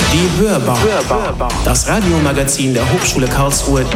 Die Hörbar. Das Radiomagazin der Hochschule Karlsruhe.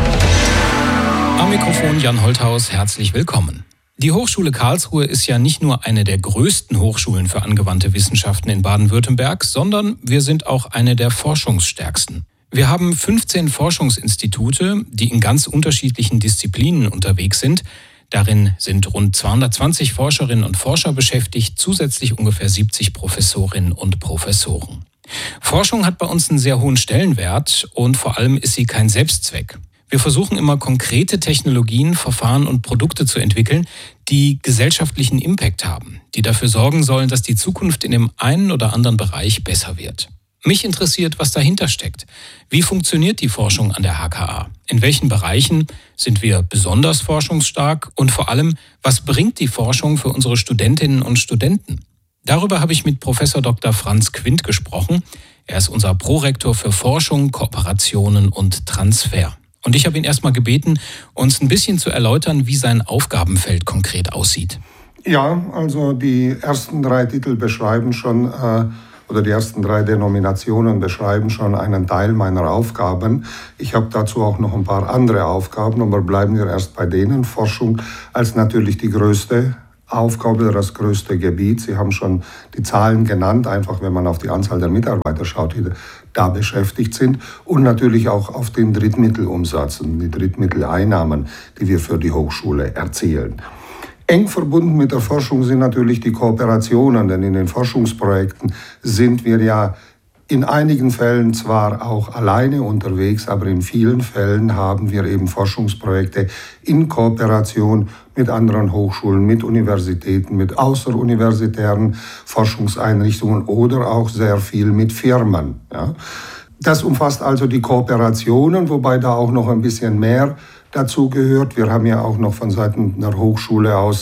Am Mikrofon Jan Holthaus, herzlich willkommen. Die Hochschule Karlsruhe ist ja nicht nur eine der größten Hochschulen für angewandte Wissenschaften in Baden-Württemberg, sondern wir sind auch eine der forschungsstärksten. Wir haben 15 Forschungsinstitute, die in ganz unterschiedlichen Disziplinen unterwegs sind. Darin sind rund 220 Forscherinnen und Forscher beschäftigt, zusätzlich ungefähr 70 Professorinnen und Professoren. Forschung hat bei uns einen sehr hohen Stellenwert und vor allem ist sie kein Selbstzweck. Wir versuchen immer konkrete Technologien, Verfahren und Produkte zu entwickeln, die gesellschaftlichen Impact haben, die dafür sorgen sollen, dass die Zukunft in dem einen oder anderen Bereich besser wird. Mich interessiert, was dahinter steckt. Wie funktioniert die Forschung an der HKA? In welchen Bereichen sind wir besonders forschungsstark? Und vor allem, was bringt die Forschung für unsere Studentinnen und Studenten? Darüber habe ich mit Professor Dr. Franz Quint gesprochen. Er ist unser Prorektor für Forschung, Kooperationen und Transfer. Und ich habe ihn erstmal gebeten, uns ein bisschen zu erläutern, wie sein Aufgabenfeld konkret aussieht. Ja, also die ersten 3 Titel beschreiben schon, oder die ersten 3 Denominationen beschreiben schon einen Teil meiner Aufgaben. Ich habe dazu auch noch ein paar andere Aufgaben, aber bleiben wir erst bei denen. Forschung als natürlich die größte Aufgabe oder das größte Gebiet. Sie haben schon die Zahlen genannt, einfach wenn man auf die Anzahl der Mitarbeiter schaut, die da beschäftigt sind und natürlich auch auf den Drittmittelumsatz und die Drittmitteleinnahmen, die wir für die Hochschule erzielen. Eng verbunden mit der Forschung sind natürlich die Kooperationen, denn in den Forschungsprojekten sind wir ja in einigen Fällen zwar auch alleine unterwegs, aber in vielen Fällen haben wir eben Forschungsprojekte in Kooperation mit anderen Hochschulen, mit Universitäten, mit außeruniversitären Forschungseinrichtungen oder auch sehr viel mit Firmen. Ja. Das umfasst also die Kooperationen, wobei da auch noch ein bisschen mehr dazu gehört. Wir haben ja auch noch von Seiten der Hochschule aus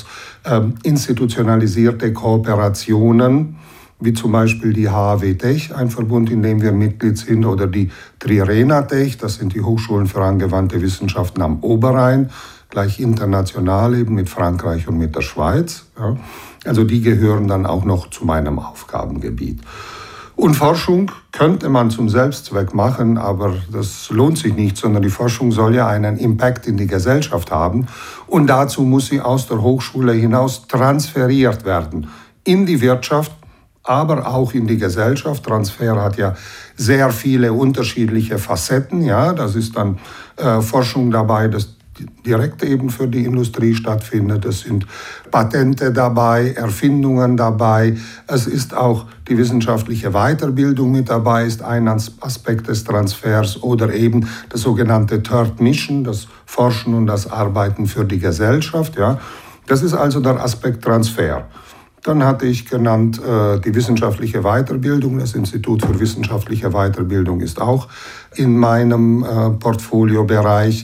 institutionalisierte Kooperationen, wie zum Beispiel die HAW Tech, ein Verbund, in dem wir Mitglied sind, oder die Trirena Tech, das sind die Hochschulen für angewandte Wissenschaften am Oberrhein, gleich international eben mit Frankreich und mit der Schweiz. Ja. Also die gehören dann auch noch zu meinem Aufgabengebiet. Und Forschung könnte man zum Selbstzweck machen, aber das lohnt sich nicht, sondern die Forschung soll ja einen Impact in die Gesellschaft haben und dazu muss sie aus der Hochschule hinaus transferiert werden in die Wirtschaft, aber auch in die Gesellschaft. Transfer hat ja sehr viele unterschiedliche Facetten. Ja, das ist dann Forschung dabei, das direkt eben für die Industrie stattfindet. Es sind Patente dabei, Erfindungen dabei. Es ist auch die wissenschaftliche Weiterbildung mit dabei, ist ein Aspekt des Transfers, oder eben das sogenannte Third Mission, das Forschen und das Arbeiten für die Gesellschaft. Ja. Das ist also der Aspekt Transfer. Dann hatte ich genannt die wissenschaftliche Weiterbildung. Das Institut für wissenschaftliche Weiterbildung ist auch in meinem Portfoliobereich.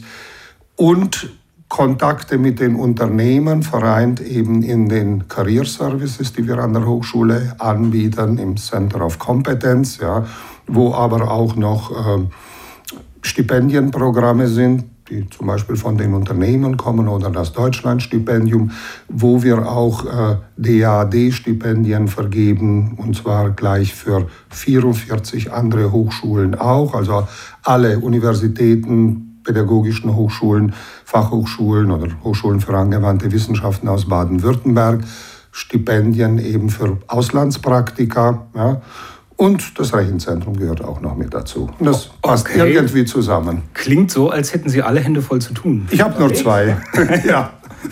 Und Kontakte mit den Unternehmen vereint eben in den Career Services, die wir an der Hochschule anbieten, im Center of Competence, ja, wo aber auch noch Stipendienprogramme sind, die zum Beispiel von den Unternehmen kommen, oder das Deutschlandstipendium, wo wir auch DAAD-Stipendien vergeben, und zwar gleich für 44 andere Hochschulen auch, also alle Universitäten, pädagogischen Hochschulen, Fachhochschulen oder Hochschulen für angewandte Wissenschaften aus Baden-Württemberg, Stipendien eben für Auslandspraktika, ja. Und das Rechenzentrum gehört auch noch mit dazu. Und das passt irgendwie zusammen. Klingt so, als hätten Sie alle Hände voll zu tun. Ich habe nur 2. Ja,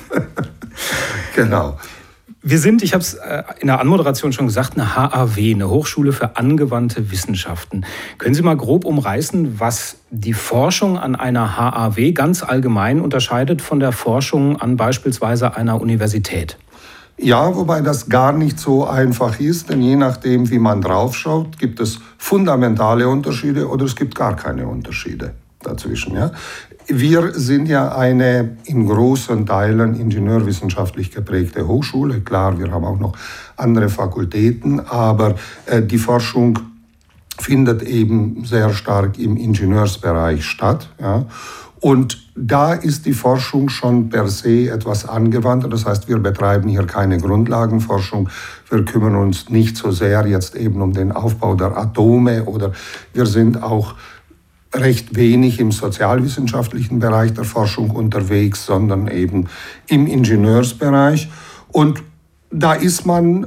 genau. Wir sind, ich habe es in der Anmoderation schon gesagt, eine HAW, eine Hochschule für angewandte Wissenschaften. Können Sie mal grob umreißen, was die Forschung an einer HAW ganz allgemein unterscheidet von der Forschung an beispielsweise einer Universität? Ja, wobei das gar nicht so einfach ist, denn je nachdem, wie man draufschaut, gibt es fundamentale Unterschiede oder es gibt gar keine Unterschiede dazwischen. Ja? Wir sind ja eine in großen Teilen ingenieurwissenschaftlich geprägte Hochschule. Klar, wir haben auch noch andere Fakultäten, aber die Forschung findet eben sehr stark im Ingenieursbereich statt. Ja? Und da ist die Forschung schon per se etwas angewandter. Das heißt, wir betreiben hier keine Grundlagenforschung. Wir kümmern uns nicht so sehr jetzt eben um den Aufbau der Atome oder wir sind auch recht wenig im sozialwissenschaftlichen Bereich der Forschung unterwegs, sondern eben im Ingenieursbereich. Und da ist man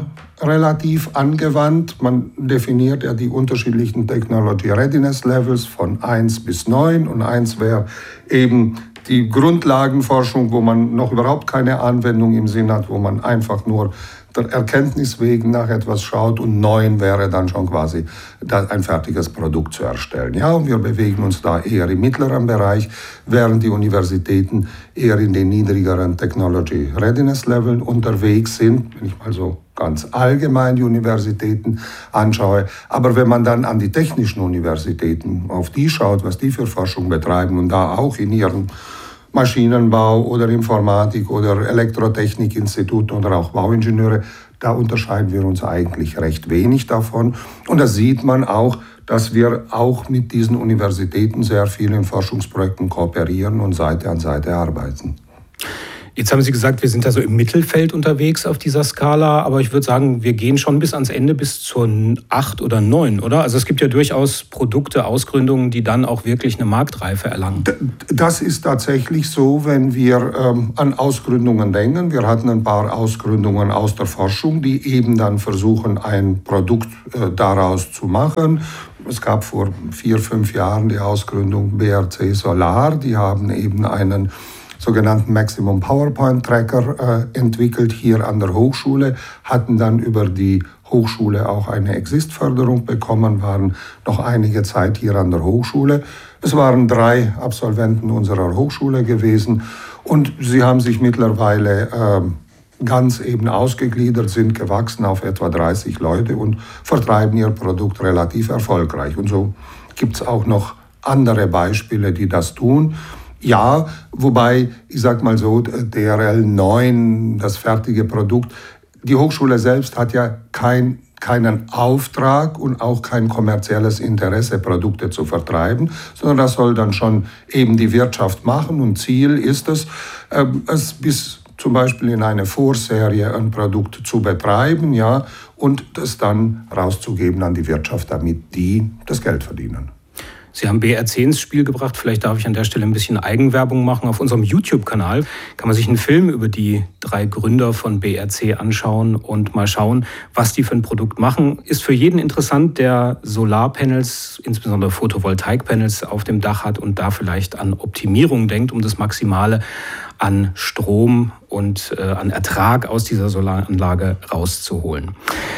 relativ angewandt. Man definiert ja die unterschiedlichen Technology Readiness Levels von 1 bis 9 und 1 wäre eben die Grundlagenforschung, wo man noch überhaupt keine Anwendung im Sinn hat, wo man einfach nur der Erkenntnis wegen nach etwas schaut und 9 wäre dann schon quasi ein fertiges Produkt zu erstellen. Ja, und wir bewegen uns da eher im mittleren Bereich, während die Universitäten eher in den niedrigeren Technology Readiness Leveln unterwegs sind, wenn ich mal so ganz allgemein die Universitäten anschaue. Aber wenn man dann an die technischen Universitäten auf die schaut, was die für Forschung betreiben und da auch in ihren Maschinenbau oder Informatik oder Elektrotechnikinstituten oder auch Bauingenieure, da unterscheiden wir uns eigentlich recht wenig davon. Und da sieht man auch, dass wir auch mit diesen Universitäten sehr viel in Forschungsprojekten kooperieren und Seite an Seite arbeiten. Jetzt haben Sie gesagt, wir sind da so im Mittelfeld unterwegs auf dieser Skala, aber ich würde sagen, wir gehen schon bis ans Ende, bis zur 8 oder 9, oder? Also es gibt ja durchaus Produkte, Ausgründungen, die dann auch wirklich eine Marktreife erlangen. Das ist tatsächlich so, wenn wir an Ausgründungen denken. Wir hatten ein paar Ausgründungen aus der Forschung, die eben dann versuchen, ein Produkt daraus zu machen. Es gab vor 4-5 Jahren die Ausgründung BRC Solar, die haben eben einen sogenannten Maximum PowerPoint Tracker entwickelt hier an der Hochschule, hatten dann über die Hochschule auch eine Exist-Förderung bekommen, waren noch einige Zeit hier an der Hochschule. Es waren 3 Absolventen unserer Hochschule gewesen und sie haben sich mittlerweile ganz eben ausgegliedert, sind gewachsen auf etwa 30 Leute und vertreiben ihr Produkt relativ erfolgreich. Und so gibt es auch noch andere Beispiele, die das tun. Ja, wobei, ich sag mal so, DRL 9, das fertige Produkt, die Hochschule selbst hat ja keinen Auftrag und auch kein kommerzielles Interesse, Produkte zu vertreiben, sondern das soll dann schon eben die Wirtschaft machen. Und Ziel ist es bis zum Beispiel in eine Vorserie ein Produkt zu betreiben, ja, und das dann rauszugeben an die Wirtschaft, damit die das Geld verdienen. Sie haben BRC ins Spiel gebracht. Vielleicht darf ich an der Stelle ein bisschen Eigenwerbung machen. Auf unserem YouTube-Kanal kann man sich einen Film über die 3 Gründer von BRC anschauen und mal schauen, was die für ein Produkt machen. Ist für jeden interessant, der Solarpanels, insbesondere Photovoltaikpanels auf dem Dach hat und da vielleicht an Optimierung denkt, um das Maximale an Strom und an Ertrag aus dieser Solaranlage rauszuholen.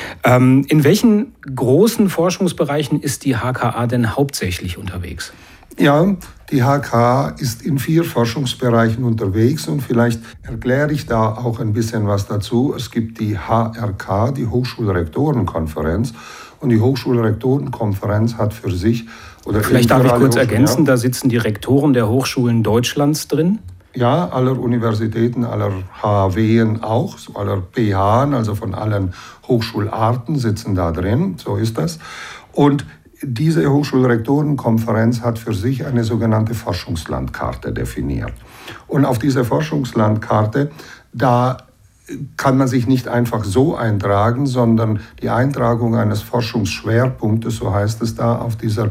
In welchen großen Forschungsbereichen ist die HKA denn hauptsächlich unterwegs? Ja, die HKA ist in 4 Forschungsbereichen unterwegs und vielleicht erkläre ich da auch ein bisschen was dazu. Es gibt die HRK, die Hochschulrektorenkonferenz, und die Hochschulrektorenkonferenz hat für sich... Vielleicht darf ich kurz ergänzen, da sitzen die Rektoren der Hochschulen Deutschlands drin. Ja, aller Universitäten, aller HAWen auch, aller PHen, also von allen Hochschularten sitzen da drin, so ist das. Und diese Hochschulrektorenkonferenz hat für sich eine sogenannte Forschungslandkarte definiert. Und auf diese Forschungslandkarte, da kann man sich nicht einfach so eintragen, sondern die Eintragung eines Forschungsschwerpunktes, so heißt es da, auf dieser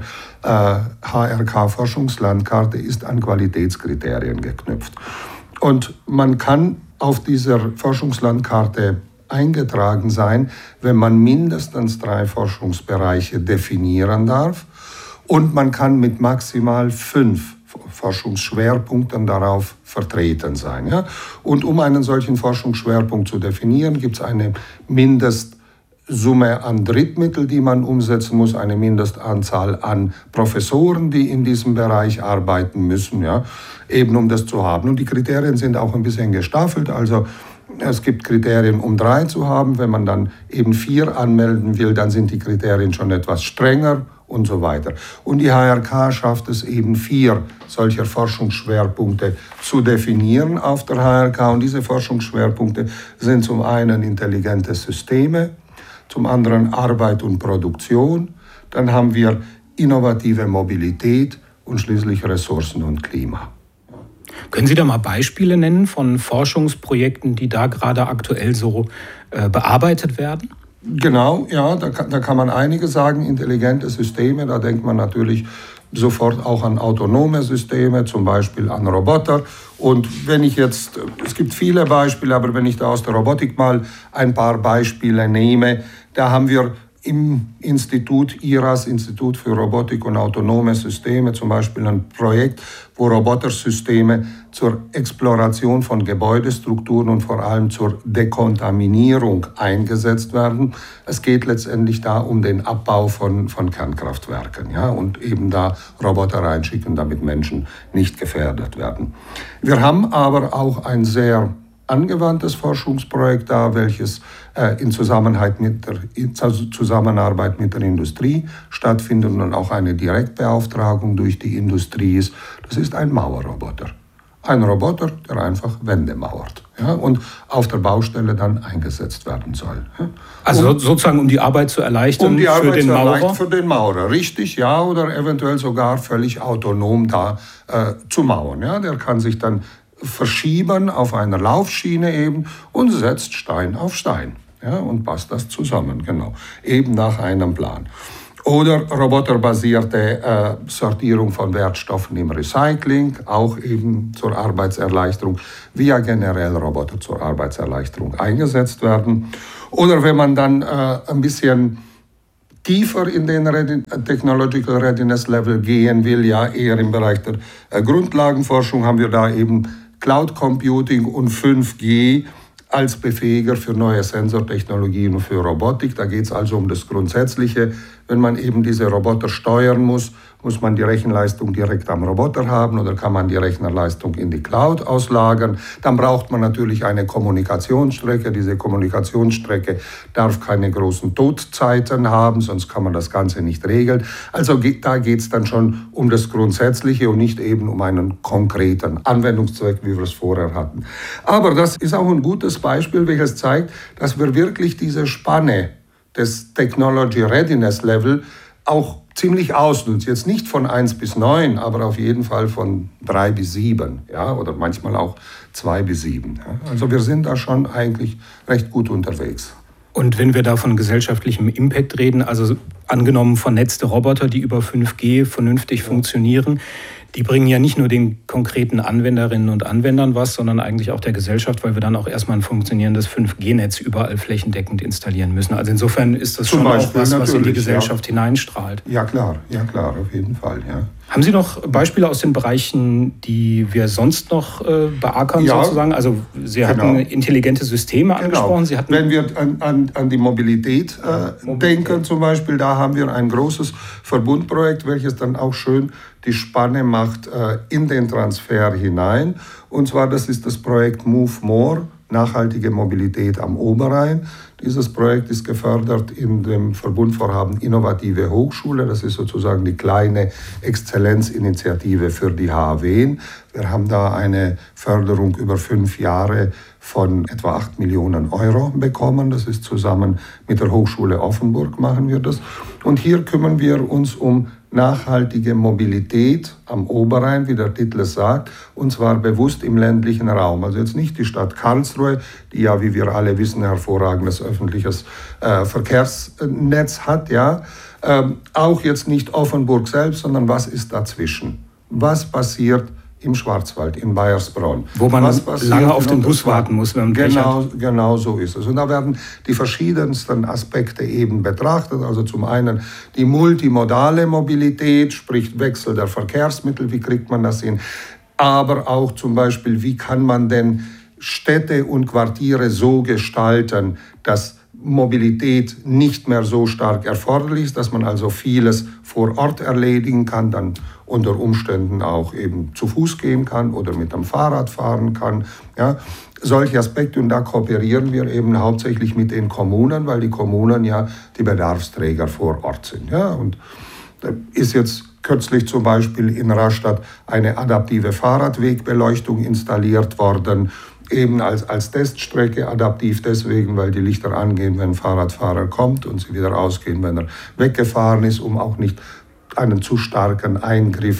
HRK-Forschungslandkarte ist an Qualitätskriterien geknüpft. Und man kann auf dieser Forschungslandkarte eingetragen sein, wenn man mindestens 3 Forschungsbereiche definieren darf und man kann mit maximal 5 Forschungsschwerpunkten darauf vertreten sein. Ja? Und um einen solchen Forschungsschwerpunkt zu definieren, gibt es eine Mindestsumme an Drittmitteln, die man umsetzen muss, eine Mindestanzahl an Professoren, die in diesem Bereich arbeiten müssen, ja? Eben um das zu haben. Und die Kriterien sind auch ein bisschen gestaffelt, also es gibt Kriterien, um 3 zu haben. Wenn man dann eben 4 anmelden will, dann sind die Kriterien schon etwas strenger und so weiter. Und die HRK schafft es eben 4 solcher Forschungsschwerpunkte zu definieren auf der HRK. Und diese Forschungsschwerpunkte sind zum einen intelligente Systeme, zum anderen Arbeit und Produktion. Dann haben wir innovative Mobilität und schließlich Ressourcen und Klima. Können Sie da mal Beispiele nennen von Forschungsprojekten, die da gerade aktuell so bearbeitet werden? Genau, ja, da kann man einiges sagen. Intelligente Systeme, da denkt man natürlich sofort auch an autonome Systeme, zum Beispiel an Roboter. Und wenn ich jetzt, es gibt viele Beispiele, aber wenn ich da aus der Robotik mal ein paar Beispiele nehme, da haben wir im Institut IRAS, Institut für Robotik und Autonome Systeme, zum Beispiel ein Projekt, wo Robotersysteme zur Exploration von Gebäudestrukturen und vor allem zur Dekontaminierung eingesetzt werden. Es geht letztendlich da um den Abbau von Kernkraftwerken, ja, und eben da Roboter reinschicken, damit Menschen nicht gefährdet werden. Wir haben aber auch ein sehr angewandtes Forschungsprojekt da, welches in Zusammenarbeit mit der Industrie stattfindet und auch eine Direktbeauftragung durch die Industrie ist. Das ist ein Mauerroboter. Ein Roboter, der einfach Wände mauert, ja, und auf der Baustelle dann eingesetzt werden soll. Ja. Also sozusagen, um die Arbeit zu erleichtern für den Maurer? Für den Maurer, richtig, ja, oder eventuell sogar völlig autonom da zu mauern. Ja. Der kann sich dann verschieben auf einer Laufschiene eben und setzt Stein auf Stein, ja, und passt das zusammen, genau, eben nach einem Plan. Oder roboterbasierte Sortierung von Wertstoffen im Recycling, auch eben zur Arbeitserleichterung, wie ja generell Roboter zur Arbeitserleichterung eingesetzt werden. Oder wenn man dann ein bisschen tiefer in den Technological Readiness Level gehen will, ja, eher im Bereich der Grundlagenforschung, haben wir da eben Cloud Computing und 5G als Befähiger für neue Sensortechnologien und für Robotik. Da geht es also um das Grundsätzliche. Wenn man eben diese Roboter steuern muss, muss man die Rechenleistung direkt am Roboter haben oder kann man die Rechnerleistung in die Cloud auslagern. Dann braucht man natürlich eine Kommunikationsstrecke. Diese Kommunikationsstrecke darf keine großen Todzeiten haben, sonst kann man das Ganze nicht regeln. Also da geht es dann schon um das Grundsätzliche und nicht eben um einen konkreten Anwendungszweck, wie wir es vorher hatten. Aber das ist auch ein gutes Beispiel, welches zeigt, dass wir wirklich diese Spanne des Technology Readiness Level auch ziemlich ausnutzt. Jetzt nicht von 1 bis 9, aber auf jeden Fall von 3 bis 7, ja, oder manchmal auch 2 bis 7. Ja. Also wir sind da schon eigentlich recht gut unterwegs. Und wenn wir da von gesellschaftlichem Impact reden, also angenommen vernetzte Roboter, die über 5G vernünftig funktionieren, die bringen ja nicht nur den konkreten Anwenderinnen und Anwendern was, sondern eigentlich auch der Gesellschaft, weil wir dann auch erstmal ein funktionierendes 5G-Netz überall flächendeckend installieren müssen. Also insofern ist das schon auch was in die Gesellschaft hineinstrahlt. Ja klar, auf jeden Fall, ja. Haben Sie noch Beispiele aus den Bereichen, die wir sonst noch beackern, sozusagen? Also Sie hatten intelligente Systeme angesprochen. Sie hatten Wenn wir an die Mobilität denken zum Beispiel, da haben wir ein großes Verbundprojekt, welches dann auch schön die Spanne macht in den Transfer hinein. Und zwar, das ist das Projekt Move More, nachhaltige Mobilität am Oberrhein. Dieses Projekt ist gefördert in dem Verbundvorhaben Innovative Hochschule. Das ist sozusagen die kleine Exzellenzinitiative für die HAW. Wir haben da eine Förderung über 5 Jahre von etwa 8 Millionen Euro bekommen. Das ist zusammen mit der Hochschule Offenburg machen wir das. Und hier kümmern wir uns um nachhaltige Mobilität am Oberrhein, wie der Titel es sagt, und zwar bewusst im ländlichen Raum. Also jetzt nicht die Stadt Karlsruhe, die ja, wie wir alle wissen, hervorragendes öffentliches Verkehrsnetz hat, ja. Auch jetzt nicht Offenburg selbst, sondern was ist dazwischen? Was passiert im Schwarzwald, in Baiersbronn? Wo man lange auf den Bus warten muss, wenn man Pech hat. Genau so ist es. Und da werden die verschiedensten Aspekte eben betrachtet. Also zum einen die multimodale Mobilität, sprich Wechsel der Verkehrsmittel, wie kriegt man das hin? Aber auch zum Beispiel, wie kann man denn Städte und Quartiere so gestalten, dass Mobilität nicht mehr so stark erforderlich ist, dass man also vieles vor Ort erledigen kann, dann unter Umständen auch eben zu Fuß gehen kann oder mit dem Fahrrad fahren kann. Ja, solche Aspekte, und da kooperieren wir eben hauptsächlich mit den Kommunen, weil die Kommunen ja die Bedarfsträger vor Ort sind. Ja, und da ist jetzt kürzlich zum Beispiel in Rastatt eine adaptive Fahrradwegbeleuchtung installiert worden, eben als Teststrecke adaptiv deswegen, weil die Lichter angehen, wenn ein Fahrradfahrer kommt und sie wieder ausgehen, wenn er weggefahren ist, um auch nicht einen zu starken Eingriff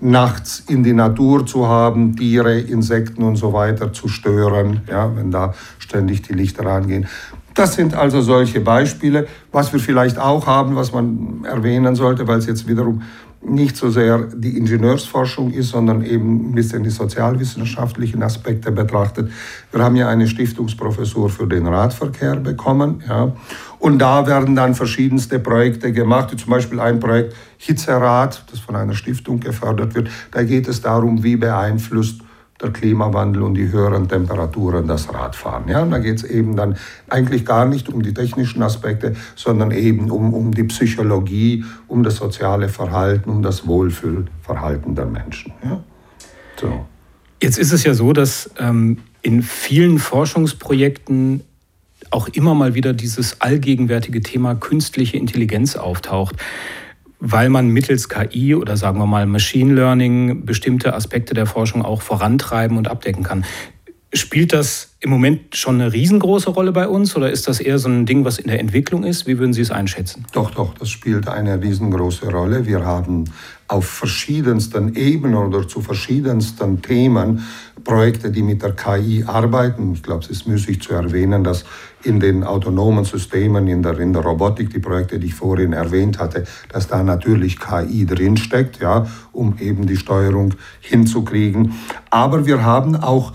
nachts in die Natur zu haben, Tiere, Insekten und so weiter zu stören, ja, wenn da ständig die Lichter angehen. Das sind also solche Beispiele. Was wir vielleicht auch haben, was man erwähnen sollte, weil es jetzt wiederum nicht so sehr die Ingenieursforschung ist, sondern eben ein bisschen die sozialwissenschaftlichen Aspekte betrachtet. Wir haben ja eine Stiftungsprofessur für den Radverkehr bekommen. Ja. Und da werden dann verschiedenste Projekte gemacht, wie zum Beispiel ein Projekt Hitzerad, das von einer Stiftung gefördert wird. Da geht es darum, wie beeinflusst der Klimawandel und die höheren Temperaturen das Radfahren. Ja, und da geht es eben dann eigentlich gar nicht um die technischen Aspekte, sondern eben um die Psychologie, um das soziale Verhalten, um das Wohlfühlverhalten der Menschen. Ja? So. Jetzt ist es ja so, dass in vielen Forschungsprojekten auch immer mal wieder dieses allgegenwärtige Thema künstliche Intelligenz auftaucht, weil man mittels KI oder sagen wir mal Machine Learning bestimmte Aspekte der Forschung auch vorantreiben und abdecken kann. Spielt das im Moment schon eine riesengroße Rolle bei uns oder ist das eher so ein Ding, was in der Entwicklung ist? Wie würden Sie es einschätzen? Doch, das spielt eine riesengroße Rolle. Wir haben auf verschiedensten Ebenen oder zu verschiedensten Themen Projekte, die mit der KI arbeiten. Ich glaube, es ist müßig zu erwähnen, dass in den autonomen Systemen, in der Robotik, die Projekte, die ich vorhin erwähnt hatte, dass da natürlich KI drinsteckt, ja, um eben die Steuerung hinzukriegen. Aber wir haben auch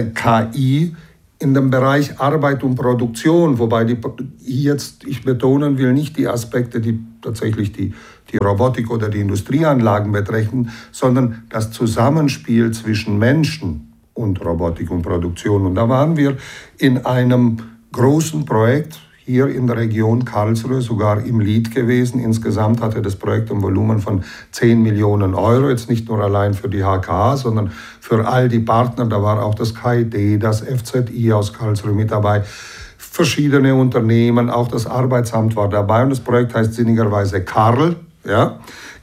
KI in dem Bereich Arbeit und Produktion, wobei ich betonen will, nicht die Aspekte, die tatsächlich die Robotik oder die Industrieanlagen betreffen, sondern das Zusammenspiel zwischen Menschen und Robotik und Produktion. Und da waren wir in einem großen Projekt hier in der Region Karlsruhe, sogar im Lead gewesen. Insgesamt hatte das Projekt ein Volumen von 10 Millionen Euro, jetzt nicht nur allein für die HKA, sondern für all die Partner. Da war auch das KID, das FZI aus Karlsruhe mit dabei, verschiedene Unternehmen, auch das Arbeitsamt war dabei. Und das Projekt heißt sinnigerweise KARL, ja?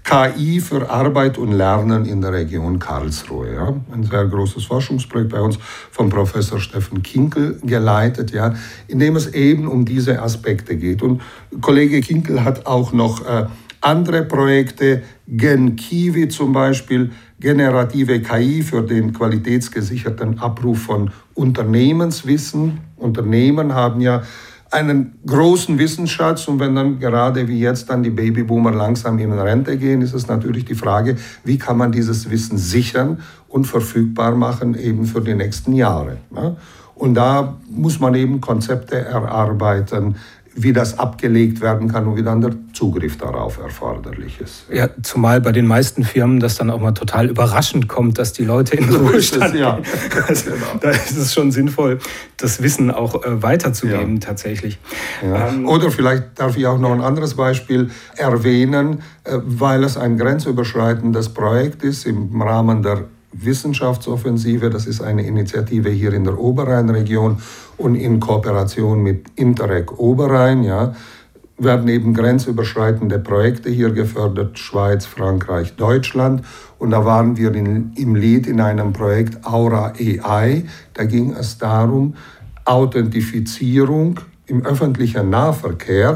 KI für Arbeit und Lernen in der Region Karlsruhe. Ja? Ein sehr großes Forschungsprojekt bei uns von Professor Steffen Kinkel geleitet, ja? In dem es eben um diese Aspekte geht. Und Kollege Kinkel hat auch noch andere Projekte, GenKiwi zum Beispiel, generative KI für den qualitätsgesicherten Abruf von Unternehmenswissen. Unternehmen haben ja einen großen Wissensschatz und wenn dann gerade wie jetzt dann die Babyboomer langsam in Rente gehen, ist es natürlich die Frage, wie kann man dieses Wissen sichern und verfügbar machen eben für die nächsten Jahre. Ja? Und da muss man eben Konzepte erarbeiten, wie das abgelegt werden kann und wie dann der Zugriff darauf erforderlich ist. Ja, zumal bei den meisten Firmen das dann auch mal total überraschend kommt, dass die Leute in Ruhestand ja. Also, genau. Da ist es schon sinnvoll, das Wissen auch weiterzugeben tatsächlich. Ja. Oder vielleicht darf ich auch noch ein anderes Beispiel erwähnen, weil es ein grenzüberschreitendes Projekt ist im Rahmen der Wissenschaftsoffensive. Das ist eine Initiative hier in der Oberrheinregion und in Kooperation mit Interreg Oberrhein, ja, werden eben grenzüberschreitende Projekte hier gefördert, Schweiz, Frankreich, Deutschland. Und da waren wir im Lead in einem Projekt Aura AI. Da ging es darum, Authentifizierung im öffentlichen Nahverkehr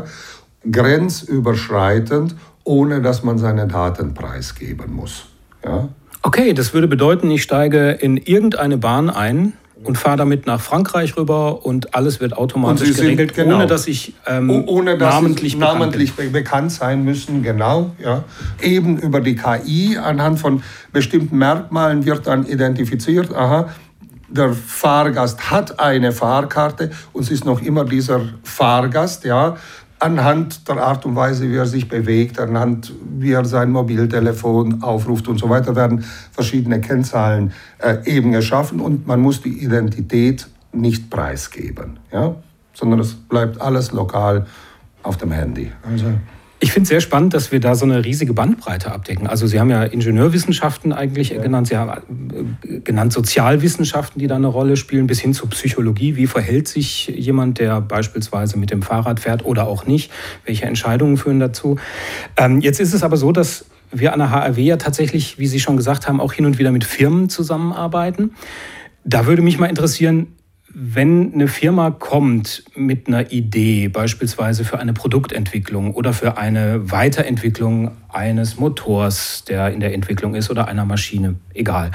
grenzüberschreitend, ohne dass man seine Daten preisgeben muss. Ja? Okay, das würde bedeuten, ich steige in irgendeine Bahn ein und fahre damit nach Frankreich rüber und alles wird automatisch geregelt, genau, ohne dass ich namentlich bekannt sein müssen. Genau, ja. Eben über die KI anhand von bestimmten Merkmalen wird dann identifiziert, aha, der Fahrgast hat eine Fahrkarte und es ist noch immer dieser Fahrgast, ja. Anhand der Art und Weise, wie er sich bewegt, anhand wie er sein Mobiltelefon aufruft und so weiter, werden verschiedene Kennzahlen eben geschaffen und man muss die Identität nicht preisgeben, ja? Sondern es bleibt alles lokal auf dem Handy. Also ich finde es sehr spannend, dass wir da so eine riesige Bandbreite abdecken. Also Sie haben ja Ingenieurwissenschaften eigentlich genannt, Sie haben genannt Sozialwissenschaften, die da eine Rolle spielen, bis hin zur Psychologie. Wie verhält sich jemand, der beispielsweise mit dem Fahrrad fährt oder auch nicht? Welche Entscheidungen führen dazu? Jetzt ist es aber so, dass wir an der HRW ja tatsächlich, wie Sie schon gesagt haben, auch hin und wieder mit Firmen zusammenarbeiten. Da würde mich mal interessieren, Wenn eine Firma kommt mit einer Idee, beispielsweise für eine Produktentwicklung oder für eine Weiterentwicklung eines Motors, der in der Entwicklung ist, oder einer Maschine, egal.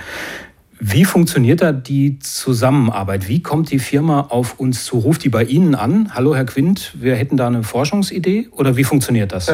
Wie funktioniert da die Zusammenarbeit? Wie kommt die Firma auf uns zu? Ruft die bei Ihnen an? Hallo, Herr Quint, wir hätten da eine Forschungsidee? Oder wie funktioniert das?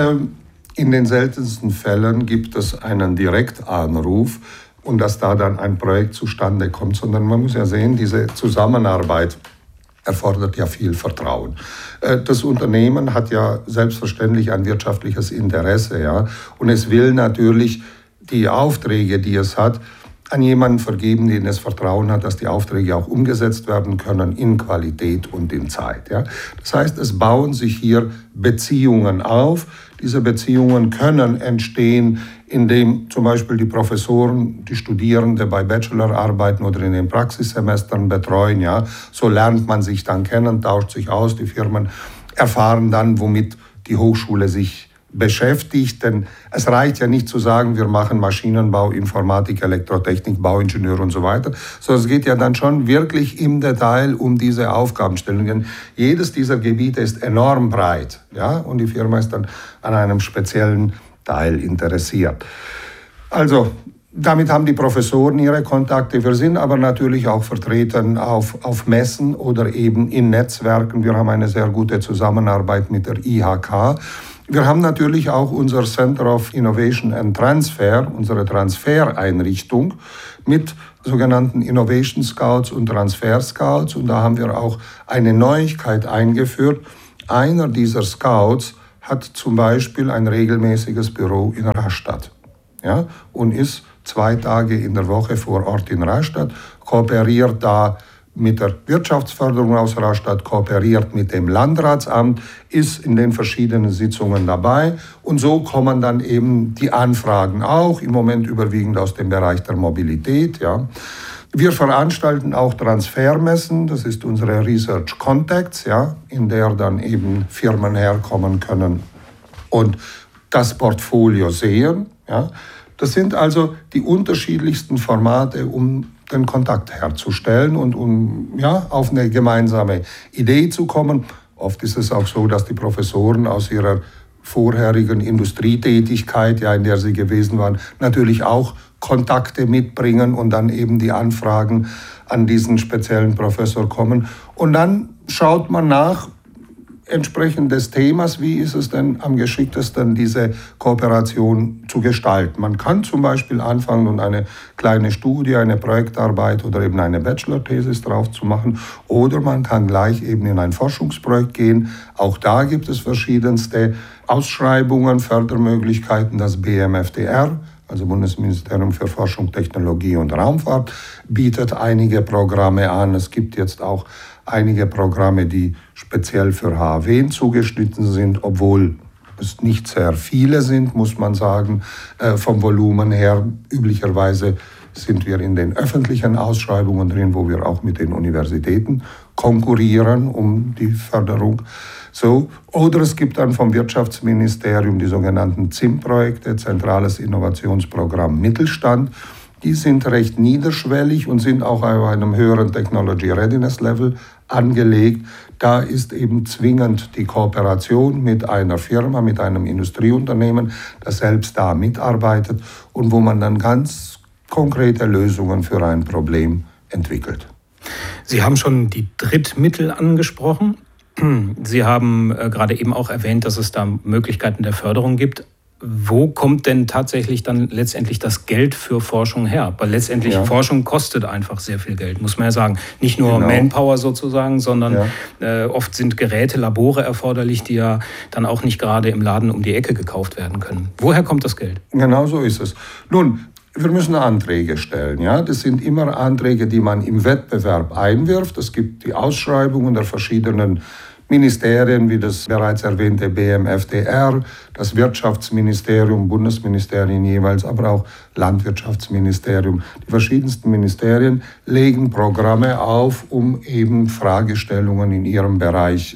In den seltensten Fällen gibt es einen Direktanruf und dass da dann ein Projekt zustande kommt, sondern man muss ja sehen, diese Zusammenarbeit erfordert ja viel Vertrauen. Das Unternehmen hat ja selbstverständlich ein wirtschaftliches Interesse, ja, und es will natürlich die Aufträge, die es hat, an jemanden vergeben, den es Vertrauen hat, dass die Aufträge auch umgesetzt werden können in Qualität und in Zeit. Ja. Das heißt, es bauen sich hier Beziehungen auf. Diese Beziehungen können entstehen, indem zum Beispiel die Professoren, die Studierende bei Bachelorarbeiten oder in den Praxissemestern betreuen. Ja. So lernt man sich dann kennen, tauscht sich aus. Die Firmen erfahren dann, womit die Hochschule sich beschäftigt, denn es reicht ja nicht zu sagen, wir machen Maschinenbau, Informatik, Elektrotechnik, Bauingenieur und so weiter, sondern es geht ja dann schon wirklich im Detail um diese Aufgabenstellungen. Jedes dieser Gebiete ist enorm breit, ja, und die Firma ist dann an einem speziellen Teil interessiert. Also, damit haben die Professoren ihre Kontakte. Wir sind aber natürlich auch vertreten auf Messen oder eben in Netzwerken. Wir haben eine sehr gute Zusammenarbeit mit der IHK. Wir haben natürlich auch unser Center of Innovation and Transfer, unsere Transfereinrichtung mit sogenannten Innovation Scouts und Transfer Scouts. Und da haben wir auch eine Neuigkeit eingeführt. Einer dieser Scouts hat zum Beispiel ein regelmäßiges Büro in Rastatt, ja, und ist 2 Tage in der Woche vor Ort in Rastatt, kooperiert da mit der Wirtschaftsförderung aus Rastatt, kooperiert mit dem Landratsamt, ist in den verschiedenen Sitzungen dabei. Und so kommen dann eben die Anfragen auch, im Moment überwiegend aus dem Bereich der Mobilität. Ja. Wir veranstalten auch Transfermessen, das ist unsere Research Contacts, ja, in der dann eben Firmen herkommen können und das Portfolio sehen. Ja. Das sind also die unterschiedlichsten Formate, um den Kontakt herzustellen und um auf eine gemeinsame Idee zu kommen. Oft ist es auch so, dass die Professoren aus ihrer vorherigen Industrietätigkeit, in der sie gewesen waren, natürlich auch Kontakte mitbringen und dann eben die Anfragen an diesen speziellen Professor kommen. Und dann schaut man nach, entsprechend des Themas, wie ist es denn am geschicktesten, diese Kooperation zu gestalten. Man kann zum Beispiel anfangen und eine kleine Studie, eine Projektarbeit oder eben eine Bachelor-Thesis drauf zu machen, oder man kann gleich eben in ein Forschungsprojekt gehen. Auch da gibt es verschiedenste Ausschreibungen, Fördermöglichkeiten. Das BMFDR, also Bundesministerium für Forschung, Technologie und Raumfahrt, bietet einige Programme an. Es gibt jetzt auch einige Programme, die speziell für HAW zugeschnitten sind, obwohl es nicht sehr viele sind, muss man sagen. Vom Volumen her, üblicherweise sind wir in den öffentlichen Ausschreibungen drin, wo wir auch mit den Universitäten konkurrieren um die Förderung. So. Oder es gibt dann vom Wirtschaftsministerium die sogenannten ZIM-Projekte, Zentrales Innovationsprogramm Mittelstand. Die sind recht niederschwellig und sind auch auf einem höheren Technology Readiness Level angelegt. Da ist eben zwingend die Kooperation mit einer Firma, mit einem Industrieunternehmen, das selbst da mitarbeitet und wo man dann ganz konkrete Lösungen für ein Problem entwickelt. Sie haben schon die Drittmittel angesprochen. Sie haben gerade eben auch erwähnt, dass es da Möglichkeiten der Förderung gibt. Wo kommt denn tatsächlich dann letztendlich das Geld für Forschung her? Weil letztendlich Forschung kostet einfach sehr viel Geld, muss man ja sagen. Nicht nur Manpower sozusagen, sondern oft sind Geräte, Labore erforderlich, die ja dann auch nicht gerade im Laden um die Ecke gekauft werden können. Woher kommt das Geld? Genau so ist es. Nun, wir müssen Anträge stellen. Ja? Das sind immer Anträge, die man im Wettbewerb einwirft. Es gibt die Ausschreibungen der verschiedenen Ministerien, wie das bereits erwähnte BMFDR, das Wirtschaftsministerium, Bundesministerien jeweils, aber auch Landwirtschaftsministerium. Die verschiedensten Ministerien legen Programme auf, um eben Fragestellungen in ihrem Bereich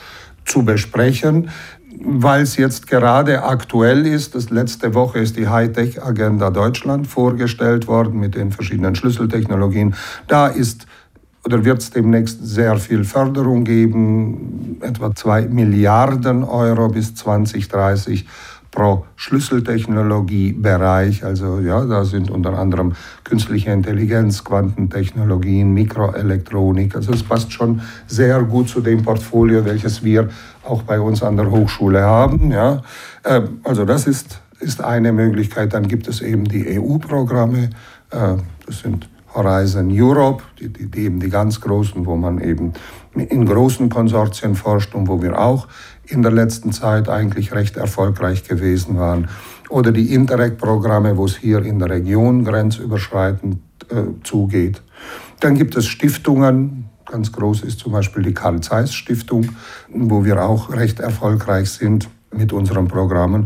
zu besprechen. Weil es jetzt gerade aktuell ist, letzte Woche ist die Hightech-Agenda Deutschland vorgestellt worden mit den verschiedenen Schlüsseltechnologien. Da ist oder wird es demnächst sehr viel Förderung geben, etwa 2 Milliarden Euro bis 2030 pro Schlüsseltechnologiebereich. Also ja, da sind unter anderem künstliche Intelligenz, Quantentechnologien, Mikroelektronik. Also es passt schon sehr gut zu dem Portfolio, welches wir auch bei uns an der Hochschule haben. Ja. Also das ist eine Möglichkeit. Dann gibt es eben die EU-Programme. Das sind Horizon Europe, die eben die ganz großen, wo man eben in großen Konsortien forscht und wo wir auch in der letzten Zeit eigentlich recht erfolgreich gewesen waren. Oder die Interreg-Programme, wo es hier in der Region grenzüberschreitend zugeht. Dann gibt es Stiftungen. Ganz groß ist zum Beispiel die Carl-Zeiss-Stiftung, wo wir auch recht erfolgreich sind mit unseren Programmen.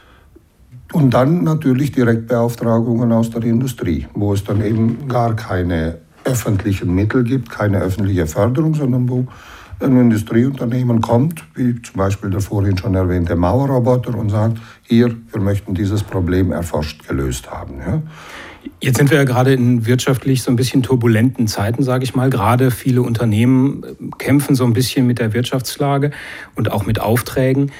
Und dann natürlich Direktbeauftragungen aus der Industrie, wo es dann eben gar keine öffentlichen Mittel gibt, keine öffentliche Förderung, sondern wo ein Industrieunternehmen kommt, wie zum Beispiel der vorhin schon erwähnte Mauerroboter, und sagt, hier, wir möchten dieses Problem erforscht gelöst haben. Ja. Jetzt sind wir ja gerade in wirtschaftlich so ein bisschen turbulenten Zeiten, sage ich mal. Gerade viele Unternehmen kämpfen so ein bisschen mit der Wirtschaftslage und auch mit Aufträgen.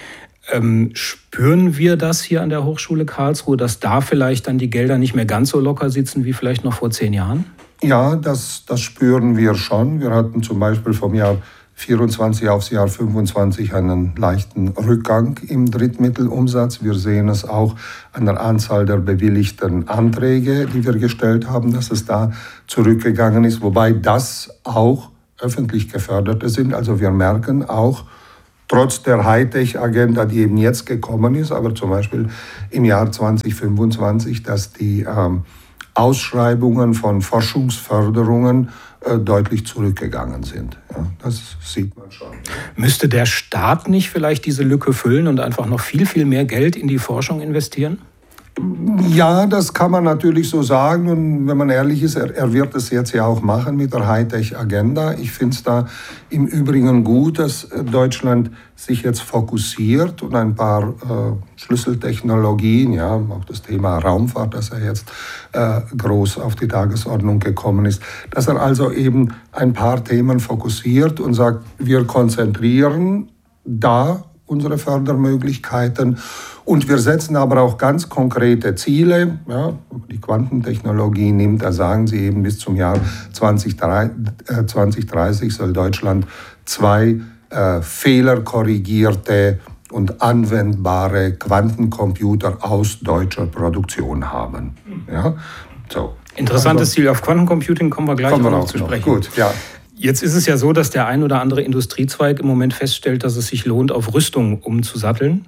Spüren wir das hier an der Hochschule Karlsruhe, dass da vielleicht dann die Gelder nicht mehr ganz so locker sitzen wie vielleicht noch vor 10 Jahren? Ja, das spüren wir schon. Wir hatten zum Beispiel vom Jahr 24 aufs Jahr 25 einen leichten Rückgang im Drittmittelumsatz. Wir sehen es auch an der Anzahl der bewilligten Anträge, die wir gestellt haben, dass es da zurückgegangen ist, wobei das auch öffentlich geförderte sind. Also wir merken auch, trotz der Hightech-Agenda, die eben jetzt gekommen ist, aber zum Beispiel im Jahr 2025, dass die Ausschreibungen von Forschungsförderungen deutlich zurückgegangen sind. Ja, das sieht man schon. Müsste der Staat nicht vielleicht diese Lücke füllen und einfach noch viel, viel mehr Geld in die Forschung investieren? Ja, das kann man natürlich so sagen. Und wenn man ehrlich ist, er wird es jetzt ja auch machen mit der Hightech-Agenda. Ich finde es da im Übrigen gut, dass Deutschland sich jetzt fokussiert und ein paar Schlüsseltechnologien, ja, auch das Thema Raumfahrt, das ja jetzt groß auf die Tagesordnung gekommen ist, dass er also eben ein paar Themen fokussiert und sagt, wir konzentrieren da unsere Fördermöglichkeiten. Und wir setzen aber auch ganz konkrete Ziele. Ja, die Quantentechnologie nimmt, da sagen sie eben, bis zum Jahr 2030 soll Deutschland 2 fehlerkorrigierte und anwendbare Quantencomputer aus deutscher Produktion haben. Ja, so. Interessantes Ziel. Auf Quantencomputing kommen wir gleich noch zu sprechen. Gut, ja. Jetzt ist es ja so, dass der ein oder andere Industriezweig im Moment feststellt, dass es sich lohnt, auf Rüstung umzusatteln.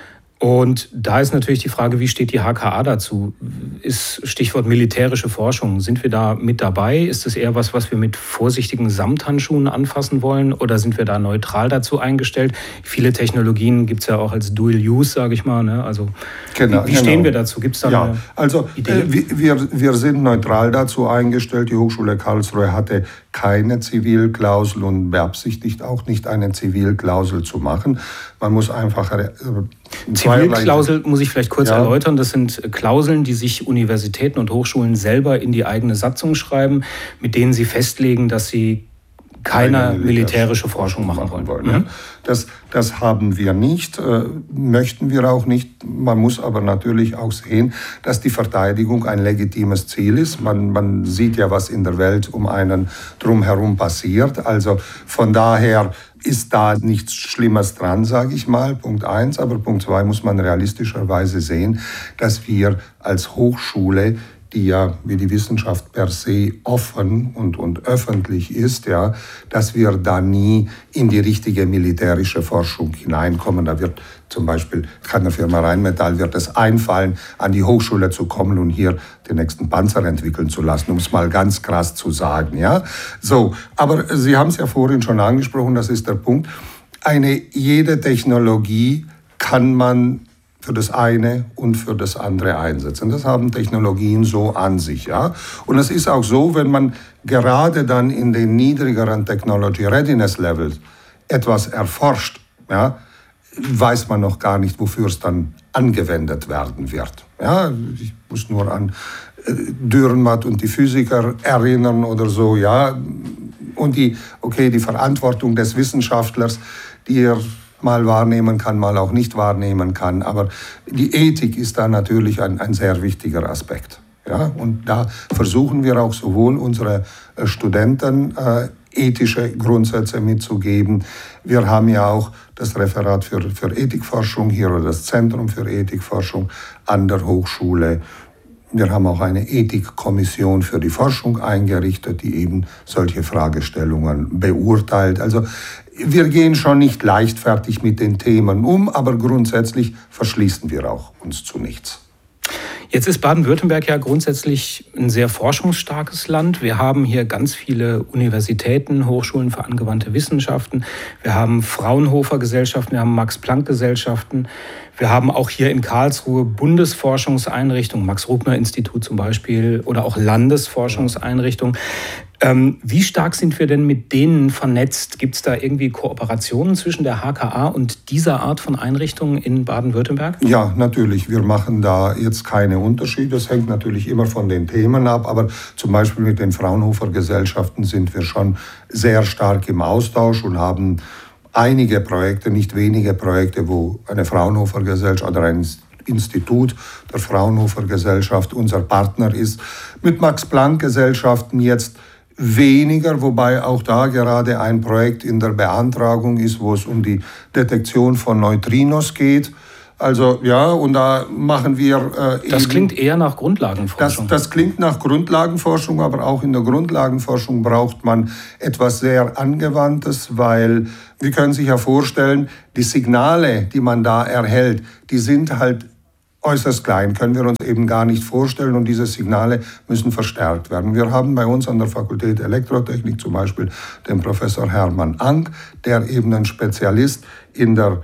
Und da ist natürlich die Frage, wie steht die HKA dazu? Ist Stichwort militärische Forschung. Sind wir da mit dabei? Ist es eher was wir mit vorsichtigen Samthandschuhen anfassen wollen? Oder sind wir da neutral dazu eingestellt? Viele Technologien gibt es ja auch als Dual-Use, sage ich mal. Ne? Also wie stehen wir dazu? Gibt es da eine Idee? Wir sind neutral dazu eingestellt. Die Hochschule Karlsruhe hatte keine Zivilklausel und beabsichtigt auch nicht, eine Zivilklausel zu machen. Man muss einfach... Zivilklausel muss ich vielleicht kurz erläutern. Das sind Klauseln, die sich Universitäten und Hochschulen selber in die eigene Satzung schreiben, mit denen sie festlegen, dass sie keine militärische Forschung machen wollen. Ja. Das haben wir nicht, möchten wir auch nicht. Man muss aber natürlich auch sehen, dass die Verteidigung ein legitimes Ziel ist. Man sieht ja, was in der Welt um einen drumherum passiert. Also von daher ist da nichts Schlimmes dran, sage ich mal, Punkt 1. Aber Punkt 2 muss man realistischerweise sehen, dass wir als Hochschule, die ja wie die Wissenschaft per se offen und öffentlich ist, ja, dass wir da nie in die richtige militärische Forschung hineinkommen. Da wird zum Beispiel, kann der Firma Rheinmetall wird es einfallen, an die Hochschule zu kommen und hier den nächsten Panzer entwickeln zu lassen, um es mal ganz krass zu sagen. Ja? So, aber Sie haben es ja vorhin schon angesprochen, das ist der Punkt. Jede Technologie kann man für das eine und für das andere einsetzen. Das haben Technologien so an sich. Ja? Und es ist auch so, wenn man gerade dann in den niedrigeren Technology Readiness Levels etwas erforscht, ja, weiß man noch gar nicht, wofür es dann angewendet werden wird. Ja? Ich muss nur an Dürrenmatt und die Physiker erinnern oder so. Ja? Und die Verantwortung des Wissenschaftlers, die er mal wahrnehmen kann, mal auch nicht wahrnehmen kann. Aber die Ethik ist da natürlich ein sehr wichtiger Aspekt. Ja? Und da versuchen wir auch sowohl unsere Studenten ethische Grundsätze mitzugeben. Wir haben ja auch das Referat für Ethikforschung hier oder das Zentrum für Ethikforschung an der Hochschule. Wir haben auch eine Ethikkommission für die Forschung eingerichtet, die eben solche Fragestellungen beurteilt. Also wir gehen schon nicht leichtfertig mit den Themen um, aber grundsätzlich verschließen wir auch uns zu nichts. Jetzt ist Baden-Württemberg ja grundsätzlich ein sehr forschungsstarkes Land. Wir haben hier ganz viele Universitäten, Hochschulen für angewandte Wissenschaften. Wir haben Fraunhofer-Gesellschaften, wir haben Max-Planck-Gesellschaften. Wir haben auch hier in Karlsruhe Bundesforschungseinrichtungen, Max-Rubner-Institut zum Beispiel oder auch Landesforschungseinrichtungen. Wie stark sind wir denn mit denen vernetzt? Gibt es da irgendwie Kooperationen zwischen der HKA und dieser Art von Einrichtungen in Baden-Württemberg? Ja, natürlich. Wir machen da jetzt keine Unterschiede. Das hängt natürlich immer von den Themen ab. Aber zum Beispiel mit den Fraunhofer-Gesellschaften sind wir schon sehr stark im Austausch und haben einige Projekte, nicht wenige Projekte, wo eine Fraunhofer-Gesellschaft oder ein Institut der Fraunhofer-Gesellschaft unser Partner ist. Mit Max-Planck-Gesellschaften jetzt weniger, wobei auch da gerade ein Projekt in der Beantragung ist, wo es um die Detektion von Neutrinos geht. Also ja, und da machen wir das klingt eher nach Grundlagenforschung. Das klingt nach Grundlagenforschung, aber auch in der Grundlagenforschung braucht man etwas sehr Angewandtes, weil Sie können sich ja vorstellen, die Signale, die man da erhält, die sind halt äußerst klein, können wir uns eben gar nicht vorstellen und diese Signale müssen verstärkt werden. Wir haben bei uns an der Fakultät Elektrotechnik zum Beispiel den Professor Hermann Ank, der eben ein Spezialist in der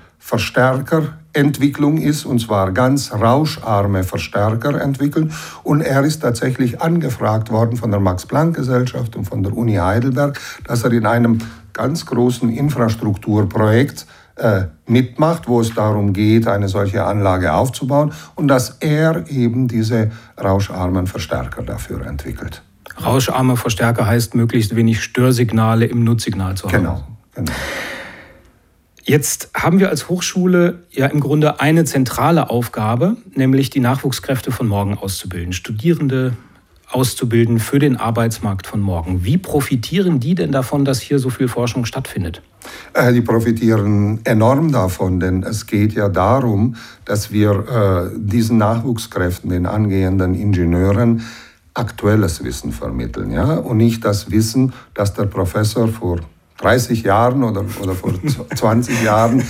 Verstärkerentwicklung ist, und zwar ganz rauscharme Verstärker entwickeln. Und er ist tatsächlich angefragt worden von der Max-Planck-Gesellschaft und von der Uni Heidelberg, dass er in einem ganz großen Infrastrukturprojekt mitmacht, wo es darum geht, eine solche Anlage aufzubauen und dass er eben diese rauscharmen Verstärker dafür entwickelt. Rauscharme Verstärker heißt möglichst wenig Störsignale im Nutzsignal zu haben. Genau. Jetzt haben wir als Hochschule ja im Grunde eine zentrale Aufgabe, nämlich die Nachwuchskräfte von morgen auszubilden, Studierende auszubilden für den Arbeitsmarkt von morgen. Wie profitieren die denn davon, dass hier so viel Forschung stattfindet? Die profitieren enorm davon, denn es geht ja darum, dass wir diesen Nachwuchskräften, den angehenden Ingenieuren, aktuelles Wissen vermitteln. Ja? Und nicht das Wissen, das der Professor vor 30 Jahren oder vor 20 Jahren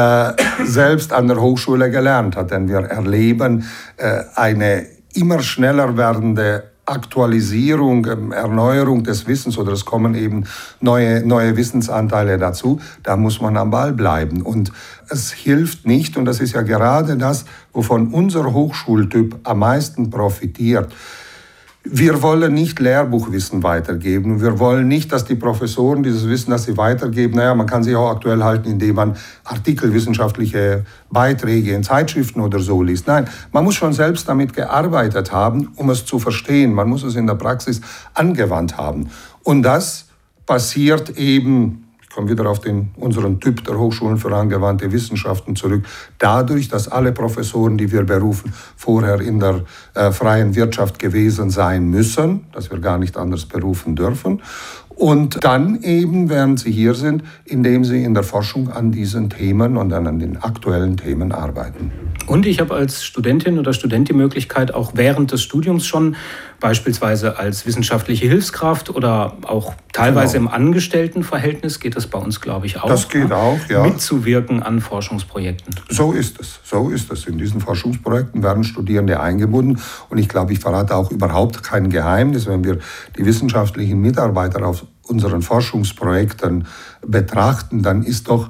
selbst an der Hochschule gelernt hat. Denn wir erleben eine immer schneller werdende Aktualisierung, Erneuerung des Wissens oder es kommen eben neue Wissensanteile dazu. Da muss man am Ball bleiben. Und es hilft nicht, und das ist ja gerade das, wovon unser Hochschultyp am meisten profitiert. Wir wollen nicht Lehrbuchwissen weitergeben. Wir wollen nicht, dass die Professoren dieses Wissen, das sie weitergeben, man kann sich auch aktuell halten, indem man artikelwissenschaftliche Beiträge in Zeitschriften oder so liest. Nein, man muss schon selbst damit gearbeitet haben, um es zu verstehen. Man muss es in der Praxis angewandt haben. Und das passiert eben, ich komme wieder auf unseren Typ der Hochschulen für angewandte Wissenschaften zurück, dadurch, dass alle Professoren, die wir berufen, vorher in der freien Wirtschaft gewesen sein müssen, dass wir gar nicht anders berufen dürfen. Und dann eben, während sie hier sind, indem sie in der Forschung an diesen Themen und an den aktuellen Themen arbeiten. Und ich habe als Studentin oder Student die Möglichkeit, auch während des Studiums schon beispielsweise als wissenschaftliche Hilfskraft oder auch teilweise im Angestelltenverhältnis, geht das bei uns, glaube ich, auch. Das geht auch, ja. Mitzuwirken an Forschungsprojekten. So ist es. In diesen Forschungsprojekten werden Studierende eingebunden. Und ich glaube, ich verrate auch überhaupt kein Geheimnis, wenn wir die wissenschaftlichen Mitarbeiter auf unseren Forschungsprojekten betrachten, dann ist doch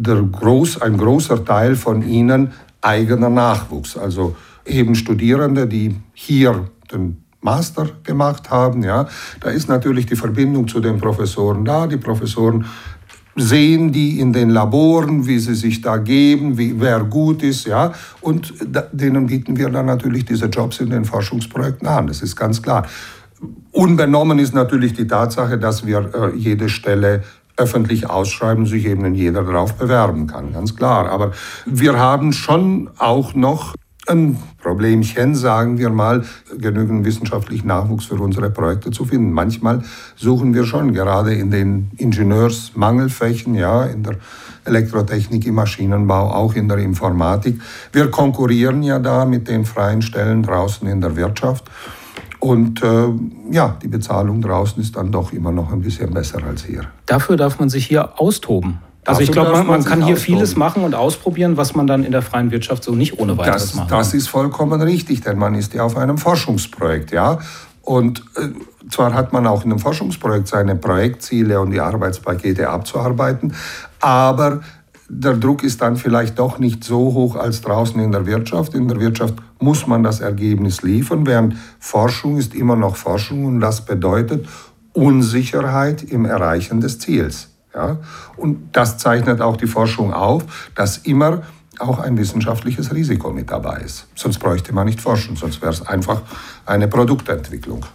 ein großer Teil von ihnen eigener Nachwuchs. Also eben Studierende, die hier den Master gemacht haben. Ja. Da ist natürlich die Verbindung zu den Professoren da. Die Professoren sehen die in den Laboren, wie sie sich da geben, wer gut ist. Ja. Und denen bieten wir dann natürlich diese Jobs in den Forschungsprojekten an. Das ist ganz klar. Unbenommen ist natürlich die Tatsache, dass wir jede Stelle öffentlich ausschreiben, sich eben jeder darauf bewerben kann, ganz klar. Aber wir haben schon auch noch ein Problemchen, sagen wir mal, genügend wissenschaftlichen Nachwuchs für unsere Projekte zu finden. Manchmal suchen wir schon, gerade in den Ingenieursmangelfächen, ja, in der Elektrotechnik, im Maschinenbau, auch in der Informatik. Wir konkurrieren ja da mit den freien Stellen draußen in der Wirtschaft. Und die Bezahlung draußen ist dann doch immer noch ein bisschen besser als hier. Dafür darf man sich hier austoben. Also ich glaube, man kann hier vieles machen und ausprobieren, was man dann in der freien Wirtschaft so nicht ohne weiteres machen kann. Das ist vollkommen richtig, denn man ist ja auf einem Forschungsprojekt, ja. Und zwar hat man auch in einem Forschungsprojekt seine Projektziele und die Arbeitspakete abzuarbeiten, aber der Druck ist dann vielleicht doch nicht so hoch als draußen in der Wirtschaft. In der Wirtschaft muss man das Ergebnis liefern, während Forschung ist immer noch Forschung und das bedeutet Unsicherheit im Erreichen des Ziels. Ja? Und das zeichnet auch die Forschung auf, dass immer auch ein wissenschaftliches Risiko mit dabei ist. Sonst bräuchte man nicht forschen, sonst wäre es einfach eine Produktentwicklung.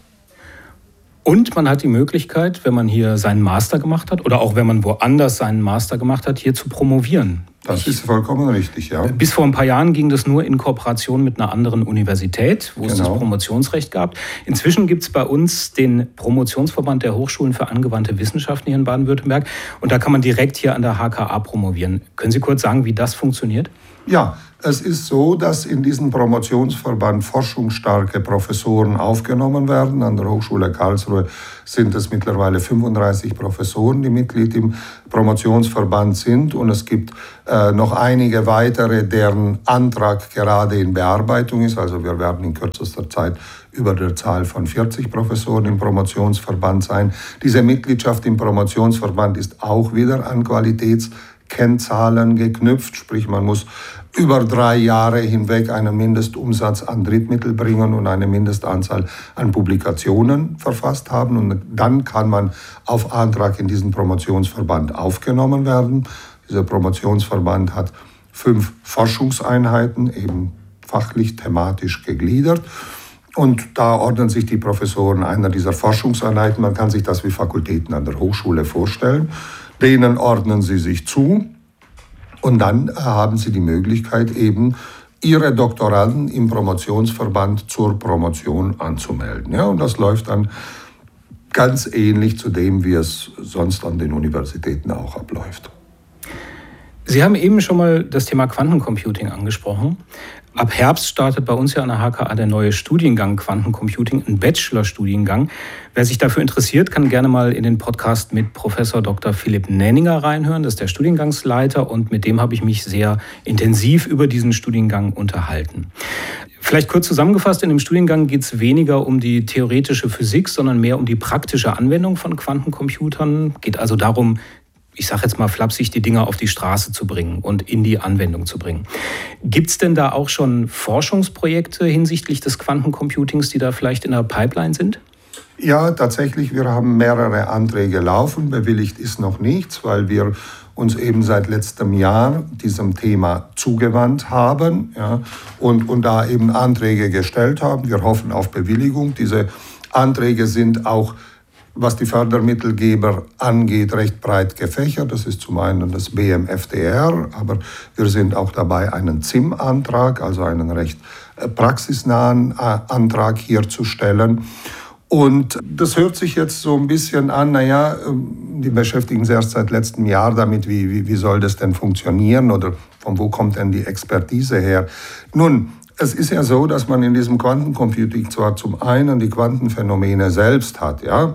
Und man hat die Möglichkeit, wenn man hier seinen Master gemacht hat oder auch wenn man woanders seinen Master gemacht hat, hier zu promovieren. Das ist vollkommen richtig, ja. Bis vor ein paar Jahren ging das nur in Kooperation mit einer anderen Universität, wo es das Promotionsrecht gab. Inzwischen gibt es bei uns den Promotionsverband der Hochschulen für angewandte Wissenschaften hier in Baden-Württemberg. Und da kann man direkt hier an der HKA promovieren. Können Sie kurz sagen, wie das funktioniert? Ja, es ist so, dass in diesen Promotionsverband forschungsstarke Professoren aufgenommen werden. An der Hochschule Karlsruhe sind es mittlerweile 35 Professoren, die Mitglied im Promotionsverband sind. Und es gibt noch einige weitere, deren Antrag gerade in Bearbeitung ist. Also wir werden in kürzester Zeit über der Zahl von 40 Professoren im Promotionsverband sein. Diese Mitgliedschaft im Promotionsverband ist auch wieder an Qualitätskennzahlen geknüpft, sprich man muss über 3 Jahre hinweg einen Mindestumsatz an Drittmittel bringen und eine Mindestanzahl an Publikationen verfasst haben. Und dann kann man auf Antrag in diesen Promotionsverband aufgenommen werden. Dieser Promotionsverband hat 5 Forschungseinheiten, eben fachlich, thematisch gegliedert. Und da ordnen sich die Professoren einer dieser Forschungseinheiten. Man kann sich das wie Fakultäten an der Hochschule vorstellen. Denen ordnen sie sich zu. Und dann haben sie die Möglichkeit, eben ihre Doktoranden im Promotionsverband zur Promotion anzumelden. Ja, und das läuft dann ganz ähnlich zu dem, wie es sonst an den Universitäten auch abläuft. Sie haben eben schon mal das Thema Quantencomputing angesprochen. Ab Herbst startet bei uns ja an der HKA der neue Studiengang Quantencomputing, ein Bachelorstudiengang. Wer sich dafür interessiert, kann gerne mal in den Podcast mit Professor Dr. Philipp Nenninger reinhören. Das ist der Studiengangsleiter und mit dem habe ich mich sehr intensiv über diesen Studiengang unterhalten. Vielleicht kurz zusammengefasst, in dem Studiengang geht es weniger um die theoretische Physik, sondern mehr um die praktische Anwendung von Quantencomputern. Geht also darum, ich sage jetzt mal flapsig, die Dinger auf die Straße zu bringen und in die Anwendung zu bringen. Gibt es denn da auch schon Forschungsprojekte hinsichtlich des Quantencomputings, die da vielleicht in der Pipeline sind? Ja, tatsächlich, wir haben mehrere Anträge laufen. Bewilligt ist noch nichts, weil wir uns eben seit letztem Jahr diesem Thema zugewandt haben, ja, und da eben Anträge gestellt haben. Wir hoffen auf Bewilligung. Diese Anträge sind auch, was die Fördermittelgeber angeht, recht breit gefächert. Das ist zum einen das BMFDR, aber wir sind auch dabei, einen ZIM-Antrag, also einen recht praxisnahen Antrag hier zu stellen. Und das hört sich jetzt so ein bisschen an, die beschäftigen sich erst seit letztem Jahr damit, wie soll das denn funktionieren oder von wo kommt denn die Expertise her? Nun, es ist ja so, dass man in diesem Quantencomputing zwar zum einen die Quantenphänomene selbst hat, ja,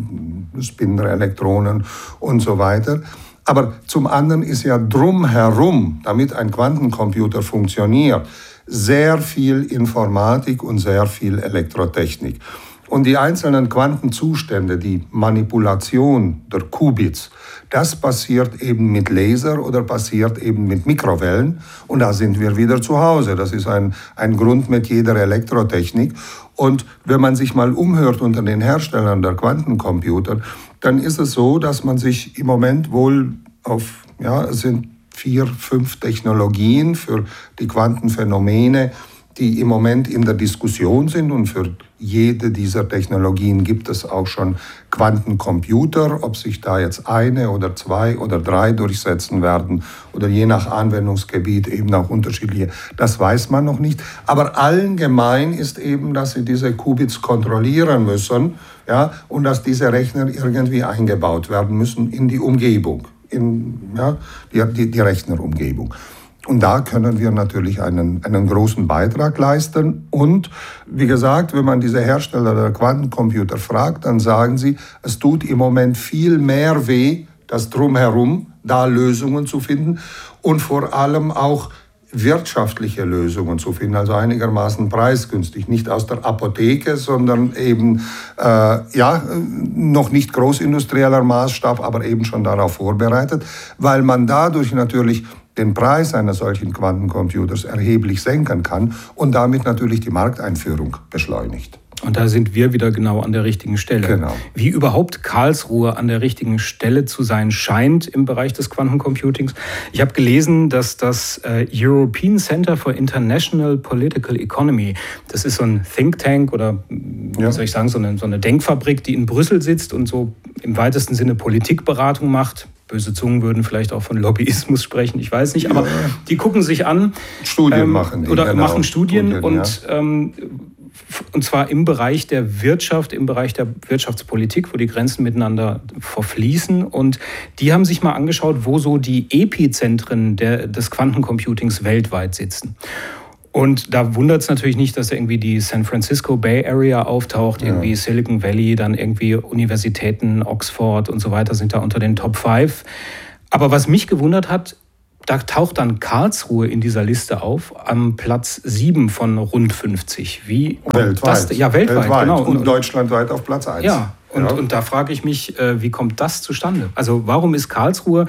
Spinner-Elektronen und so weiter, aber zum anderen ist ja drumherum, damit ein Quantencomputer funktioniert, sehr viel Informatik und sehr viel Elektrotechnik. Und die einzelnen Quantenzustände, die Manipulation der Qubits, das passiert eben mit Laser oder passiert eben mit Mikrowellen. Und da sind wir wieder zu Hause. Das ist ein Grund mit jeder Elektrotechnik. Und wenn man sich mal umhört unter den Herstellern der Quantencomputer, dann ist es so, dass man sich im Moment wohl es sind 4, 5 Technologien für die Quantenphänomene, die im Moment in der Diskussion sind. Und für jede dieser Technologien gibt es auch schon Quantencomputer. Ob sich da jetzt eine oder zwei oder drei durchsetzen werden oder je nach Anwendungsgebiet eben auch unterschiedliche, das weiß man noch nicht. Aber allen gemein ist eben, dass sie diese Qubits kontrollieren müssen, ja, und dass diese Rechner irgendwie eingebaut werden müssen in die Umgebung, in die Rechnerumgebung. Und da können wir natürlich einen großen Beitrag leisten. Und wie gesagt, wenn man diese Hersteller der Quantencomputer fragt, dann sagen sie, es tut im Moment viel mehr weh, das Drumherum, da Lösungen zu finden und vor allem auch wirtschaftliche Lösungen zu finden, also einigermaßen preisgünstig, nicht aus der Apotheke, sondern eben noch nicht großindustrieller Maßstab, aber eben schon darauf vorbereitet, weil man dadurch natürlich den Preis einer solchen Quantencomputers erheblich senken kann und damit natürlich die Markteinführung beschleunigt. Und da sind wir wieder genau an der richtigen Stelle. Genau. Wie überhaupt Karlsruhe an der richtigen Stelle zu sein scheint im Bereich des Quantencomputings. Ich habe gelesen, dass das European Center for International Political Economy, das ist so ein Think Tank oder wie soll ich sagen, so eine Denkfabrik, die in Brüssel sitzt und so im weitesten Sinne Politikberatung macht. Böse Zungen würden vielleicht auch von Lobbyismus sprechen, ich weiß nicht, aber die gucken sich an. Studien machen. Machen Studien und zwar im Bereich der Wirtschaft, im Bereich der Wirtschaftspolitik, wo die Grenzen miteinander verfließen. Und die haben sich mal angeschaut, wo so die Epizentren des Quantencomputings weltweit sitzen. Und da wundert es natürlich nicht, dass irgendwie die San Francisco Bay Area auftaucht, irgendwie Silicon Valley, dann irgendwie Universitäten, Oxford und so weiter sind da unter den Top 5. Aber was mich gewundert hat, da taucht dann Karlsruhe in dieser Liste auf, am Platz 7 von rund 50. Wie weltweit. Weltweit, genau. Und deutschlandweit auf Platz 1. Ja, und da frage ich mich, wie kommt das zustande? Also warum ist Karlsruhe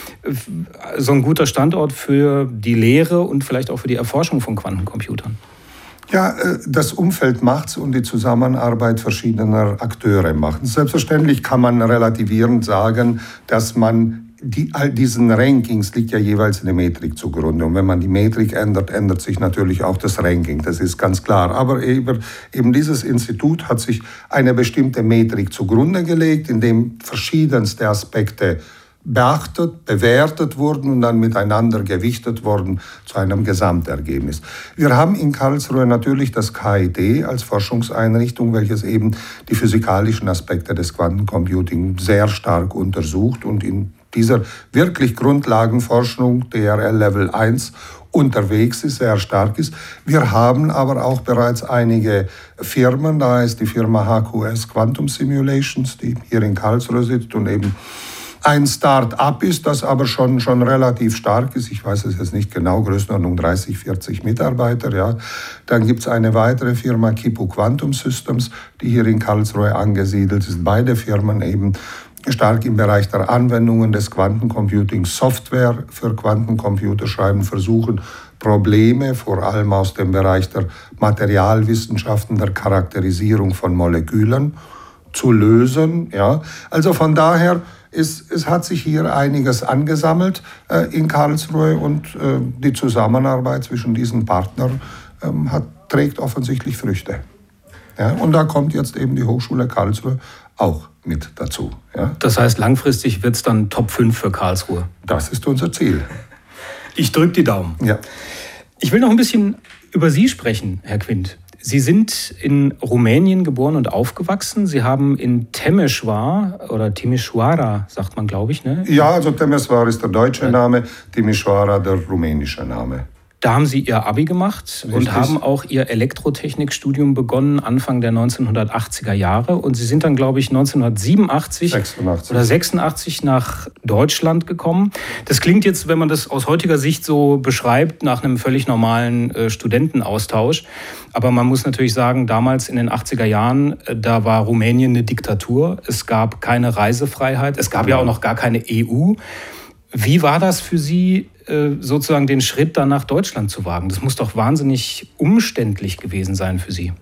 so ein guter Standort für die Lehre und vielleicht auch für die Erforschung von Quantencomputern? Ja, das Umfeld macht's und die Zusammenarbeit verschiedener Akteure macht. Selbstverständlich kann man relativierend sagen, dass man all diesen Rankings liegt ja jeweils eine Metrik zugrunde. Und wenn man die Metrik ändert, ändert sich natürlich auch das Ranking. Das ist ganz klar. Aber eben dieses Institut hat sich eine bestimmte Metrik zugrunde gelegt, in dem verschiedenste Aspekte beachtet, bewertet wurden und dann miteinander gewichtet wurden zu einem Gesamtergebnis. Wir haben in Karlsruhe natürlich das KIT als Forschungseinrichtung, welches eben die physikalischen Aspekte des Quantencomputing sehr stark untersucht und in dieser wirklich Grundlagenforschung, DRL Level 1, unterwegs ist, sehr stark ist. Wir haben aber auch bereits einige Firmen, da ist die Firma HQS Quantum Simulations, die hier in Karlsruhe sitzt und eben ein Start-up ist, das aber schon relativ stark ist. Ich weiß es jetzt nicht genau, Größenordnung 30, 40 Mitarbeiter. Ja. Dann gibt es eine weitere Firma, Kipu Quantum Systems, die hier in Karlsruhe angesiedelt ist. Beide Firmen eben stark im Bereich der Anwendungen des Quantencomputing, Software für Quantencomputer schreiben, versuchen Probleme, vor allem aus dem Bereich der Materialwissenschaften, der Charakterisierung von Molekülen zu lösen. Ja. Also von daher, es hat sich hier einiges angesammelt in Karlsruhe und die Zusammenarbeit zwischen diesen Partnern trägt offensichtlich Früchte. Ja. Und da kommt jetzt eben die Hochschule Karlsruhe auch mit dazu. Ja. Das heißt, langfristig wird es dann Top 5 für Karlsruhe? Das ist unser Ziel. Ich drücke die Daumen. Ja. Ich will noch ein bisschen über Sie sprechen, Herr Quint. Sie sind in Rumänien geboren und aufgewachsen. Sie haben in Timișoara oder Timișoara, sagt man, glaube ich, ne? Ja, also Timișoara ist der deutsche Name, Timișoara der rumänische Name. Da haben Sie Ihr Abi gemacht und haben auch Ihr Elektrotechnikstudium begonnen Anfang der 1980er Jahre. Und Sie sind dann, glaube ich, 1987 oder 86 nach Deutschland gekommen. Das klingt jetzt, wenn man das aus heutiger Sicht so beschreibt, nach einem völlig normalen Studentenaustausch. Aber man muss natürlich sagen, damals in den 80er Jahren, da war Rumänien eine Diktatur. Es gab keine Reisefreiheit. Es gab ja auch noch gar keine EU. Wie war das für Sie, sozusagen den Schritt dann nach Deutschland zu wagen? Das muss doch wahnsinnig umständlich gewesen sein für Sie.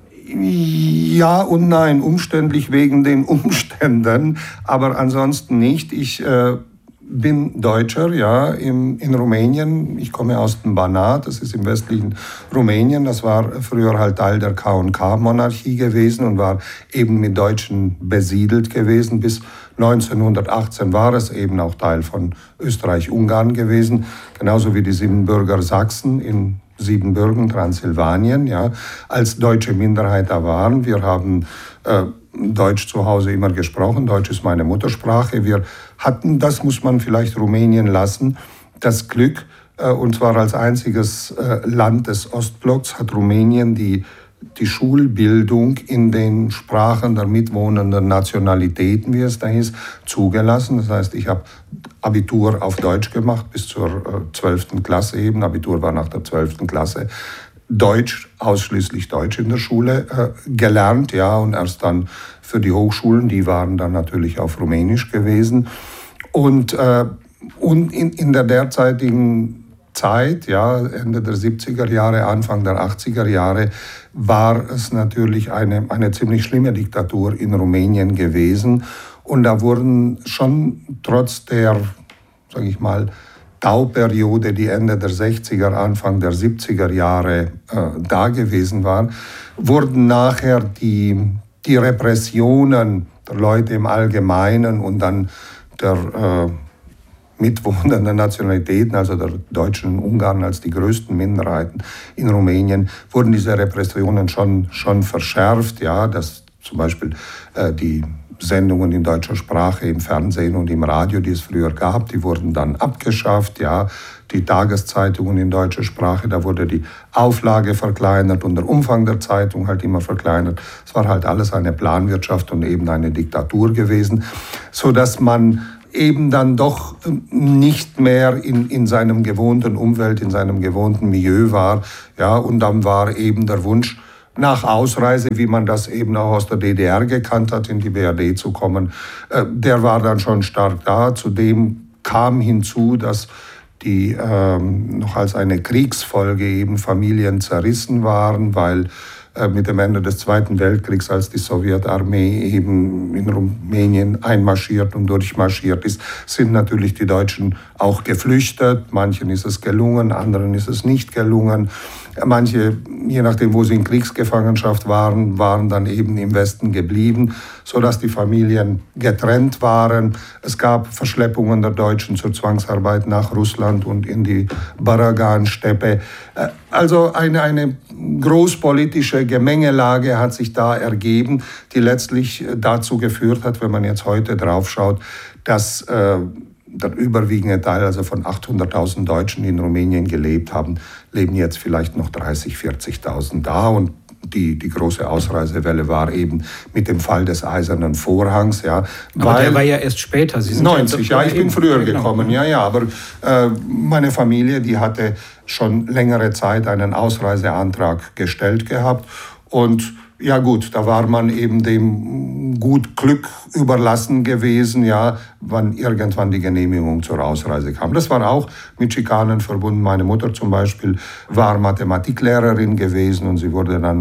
Ja und nein, umständlich wegen den Umständen, aber ansonsten nicht. Ich bin Deutscher, ja, in Rumänien. Ich komme aus dem Banat, das ist im westlichen Rumänien. Das war früher halt Teil der K&K-Monarchie gewesen und war eben mit Deutschen besiedelt gewesen. Bis 1918 war es eben auch Teil von Österreich-Ungarn gewesen, genauso wie die Siebenbürger Sachsen in Siebenbürgen, Transsilvanien, ja, als deutsche Minderheit da waren. Wir haben Deutsch zu Hause immer gesprochen. Deutsch ist meine Muttersprache. Wir hatten, das muss man vielleicht Rumänien lassen, das Glück, und zwar als einziges Land des Ostblocks hat Rumänien die Schulbildung in den Sprachen der mitwohnenden Nationalitäten, wie es da hieß, zugelassen. Das heißt, ich habe Abitur auf Deutsch gemacht bis zur 12. Klasse eben. Abitur war nach der 12. Klasse. Deutsch, ausschließlich Deutsch in der Schule gelernt, ja, und erst dann für die Hochschulen, die waren dann natürlich auf Rumänisch gewesen. Und in der derzeitigen Zeit, ja, Ende der 70er Jahre, Anfang der 80er Jahre, war es natürlich eine ziemlich schlimme Diktatur in Rumänien gewesen. Und da wurden schon trotz der, sage ich mal, Tauperiode, die Ende der 60er, Anfang der 70er Jahre da gewesen war, wurden nachher die Repressionen der Leute im Allgemeinen und dann der mitwohnenden Nationalitäten, also der Deutschen und Ungarn als die größten Minderheiten in Rumänien, wurden diese Repressionen schon verschärft, ja, dass zum Beispiel die Sendungen in deutscher Sprache im Fernsehen und im Radio, die es früher gab, die wurden dann abgeschafft. Ja. Die Tageszeitungen in deutscher Sprache, da wurde die Auflage verkleinert und der Umfang der Zeitung halt immer verkleinert. Es war halt alles eine Planwirtschaft und eben eine Diktatur gewesen, sodass man eben dann doch nicht mehr in seinem gewohnten Umfeld, in seinem gewohnten Milieu war. Ja, und dann war eben der Wunsch, nach Ausreise, wie man das eben auch aus der DDR gekannt hat, in die BRD zu kommen, der war dann schon stark da. Zudem kam hinzu, dass die noch als eine Kriegsfolge eben Familien zerrissen waren, weil mit dem Ende des Zweiten Weltkriegs, als die Sowjetarmee eben in Rumänien einmarschiert und durchmarschiert ist, sind natürlich die Deutschen auch geflüchtet. Manchen ist es gelungen, anderen ist es nicht gelungen. Manche, je nachdem, wo sie in Kriegsgefangenschaft waren, waren dann eben im Westen geblieben, sodass die Familien getrennt waren. Es gab Verschleppungen der Deutschen zur Zwangsarbeit nach Russland und in die Baragan-Steppe. Also eine großpolitische Gemengelage hat sich da ergeben, die letztlich dazu geführt hat, wenn man jetzt heute drauf schaut, dass der überwiegende Teil, also von 800.000 Deutschen, die in Rumänien gelebt haben, leben jetzt vielleicht noch 30.000, 40.000 da. Und die große Ausreisewelle war eben mit dem Fall des Eisernen Vorhangs. Ja, aber der war ja erst später. Sie sind 90, ja, ich bin früher gekommen. Ja, aber meine Familie, die hatte schon längere Zeit einen Ausreiseantrag gestellt gehabt. Und ja gut, da war man eben dem gut Glück überlassen gewesen, ja, wann irgendwann die Genehmigung zur Ausreise kam. Das war auch mit Schikanen verbunden. Meine Mutter zum Beispiel war Mathematiklehrerin gewesen und sie wurde dann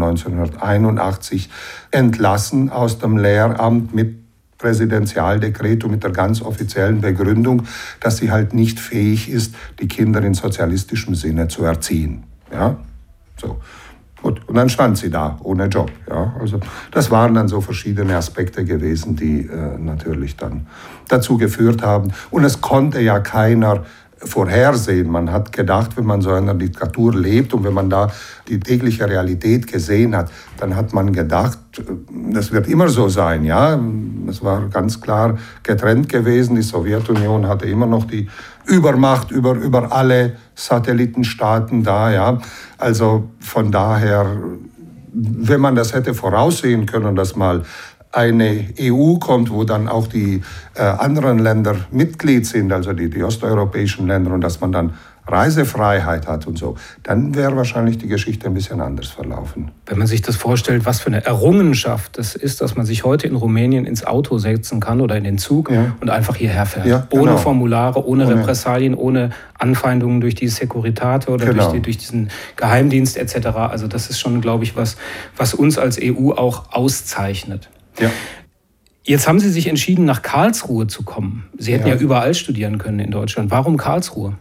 1981 entlassen aus dem Lehramt mit Präsidentialdekret und mit der ganz offiziellen Begründung, dass sie halt nicht fähig ist, die Kinder in sozialistischem Sinne zu erziehen. Ja, so. Gut. Und dann stand sie da, ohne Job. Ja. Also das waren dann so verschiedene Aspekte gewesen, die natürlich dann dazu geführt haben. Und es konnte ja keiner vorhersehen. Man hat gedacht, wenn man so in einer Diktatur lebt und wenn man da die tägliche Realität gesehen hat, dann hat man gedacht, das wird immer so sein. Ja, es war ganz klar getrennt gewesen. Die Sowjetunion hatte immer noch die Übermacht über alle Satellitenstaaten da. Ja, also von daher, wenn man das hätte voraussehen können, dass mal eine EU kommt, wo dann auch die anderen Länder Mitglied sind, also die osteuropäischen Länder, und dass man dann Reisefreiheit hat und so, dann wäre wahrscheinlich die Geschichte ein bisschen anders verlaufen. Wenn man sich das vorstellt, was für eine Errungenschaft das ist, dass man sich heute in Rumänien ins Auto setzen kann oder in den Zug und einfach hierher fährt. Ja, genau. Ohne Formulare, ohne Repressalien, ohne Anfeindungen durch die Securitate oder durch diesen Geheimdienst etc. Also das ist schon, glaube ich, was uns als EU auch auszeichnet. Ja. Jetzt haben Sie sich entschieden, nach Karlsruhe zu kommen. Sie hätten ja überall studieren können in Deutschland. Warum Karlsruhe?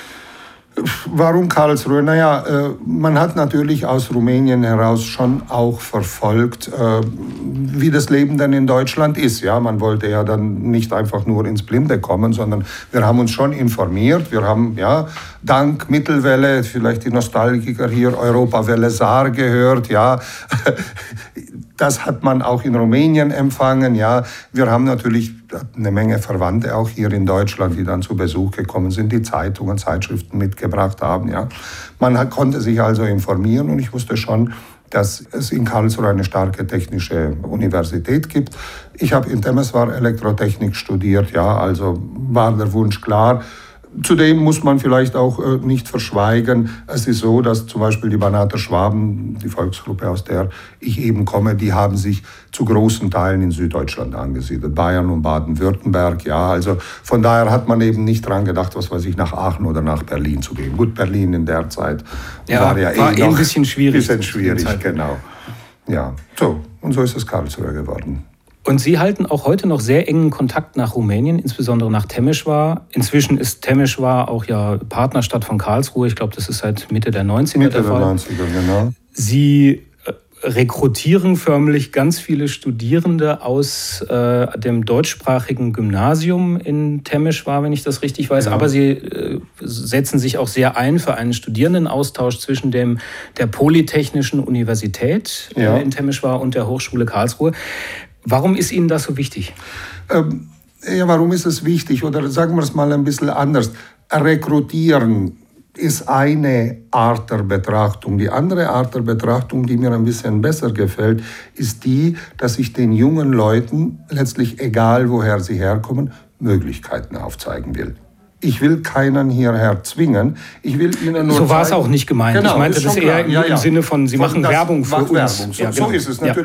Warum Karlsruhe? Naja, man hat natürlich aus Rumänien heraus schon auch verfolgt, wie das Leben dann in Deutschland ist. Ja, man wollte ja dann nicht einfach nur ins Blinde kommen, sondern wir haben uns schon informiert. Wir haben ja dank Mittelwelle, vielleicht die Nostalgiker hier, Europawelle Saar gehört. Ja, das hat man auch in Rumänien empfangen. Ja, wir haben natürlich eine Menge Verwandte auch hier in Deutschland, die dann zu Besuch gekommen sind, die Zeitungen, Zeitschriften mitgebracht haben. Ja. Man konnte sich also informieren und ich wusste schon, dass es in Karlsruhe eine starke technische Universität gibt. Ich habe in Temeswar Elektrotechnik studiert, ja, also war der Wunsch klar. Zudem muss man vielleicht auch nicht verschweigen, es ist so, dass zum Beispiel die Banater Schwaben, die Volksgruppe, aus der ich eben komme, die haben sich zu großen Teilen in Süddeutschland angesiedelt, Bayern und Baden-Württemberg, ja, also von daher hat man eben nicht dran gedacht, was weiß ich, nach Aachen oder nach Berlin zu gehen. Gut, Berlin in der Zeit war ja noch ein bisschen schwierig. Genau. Ja, so, und so ist es Karlsruhe geworden. Und Sie halten auch heute noch sehr engen Kontakt nach Rumänien, insbesondere nach Temeschwar. Inzwischen ist Temeschwar auch ja Partnerstadt von Karlsruhe. Ich glaube, das ist seit Mitte der 90er der Fall. Mitte der 90er, genau. Sie rekrutieren förmlich ganz viele Studierende aus dem deutschsprachigen Gymnasium in Temeschwar, wenn ich das richtig weiß. Ja. Aber Sie setzen sich auch sehr ein für einen Studierendenaustausch zwischen der Polytechnischen Universität in Temeschwar und der Hochschule Karlsruhe. Warum ist Ihnen das so wichtig? Warum ist es wichtig? Oder sagen wir es mal ein bisschen anders. Rekrutieren ist eine Art der Betrachtung. Die andere Art der Betrachtung, die mir ein bisschen besser gefällt, ist die, dass ich den jungen Leuten, letztlich egal woher sie herkommen, Möglichkeiten aufzeigen will. Ich will keinen hierher zwingen. Ich will ihnen nur so war es auch nicht gemeint. Genau, ich meinte das eher im Sinne von, Sie machen Werbung für uns. So ist es natürlich.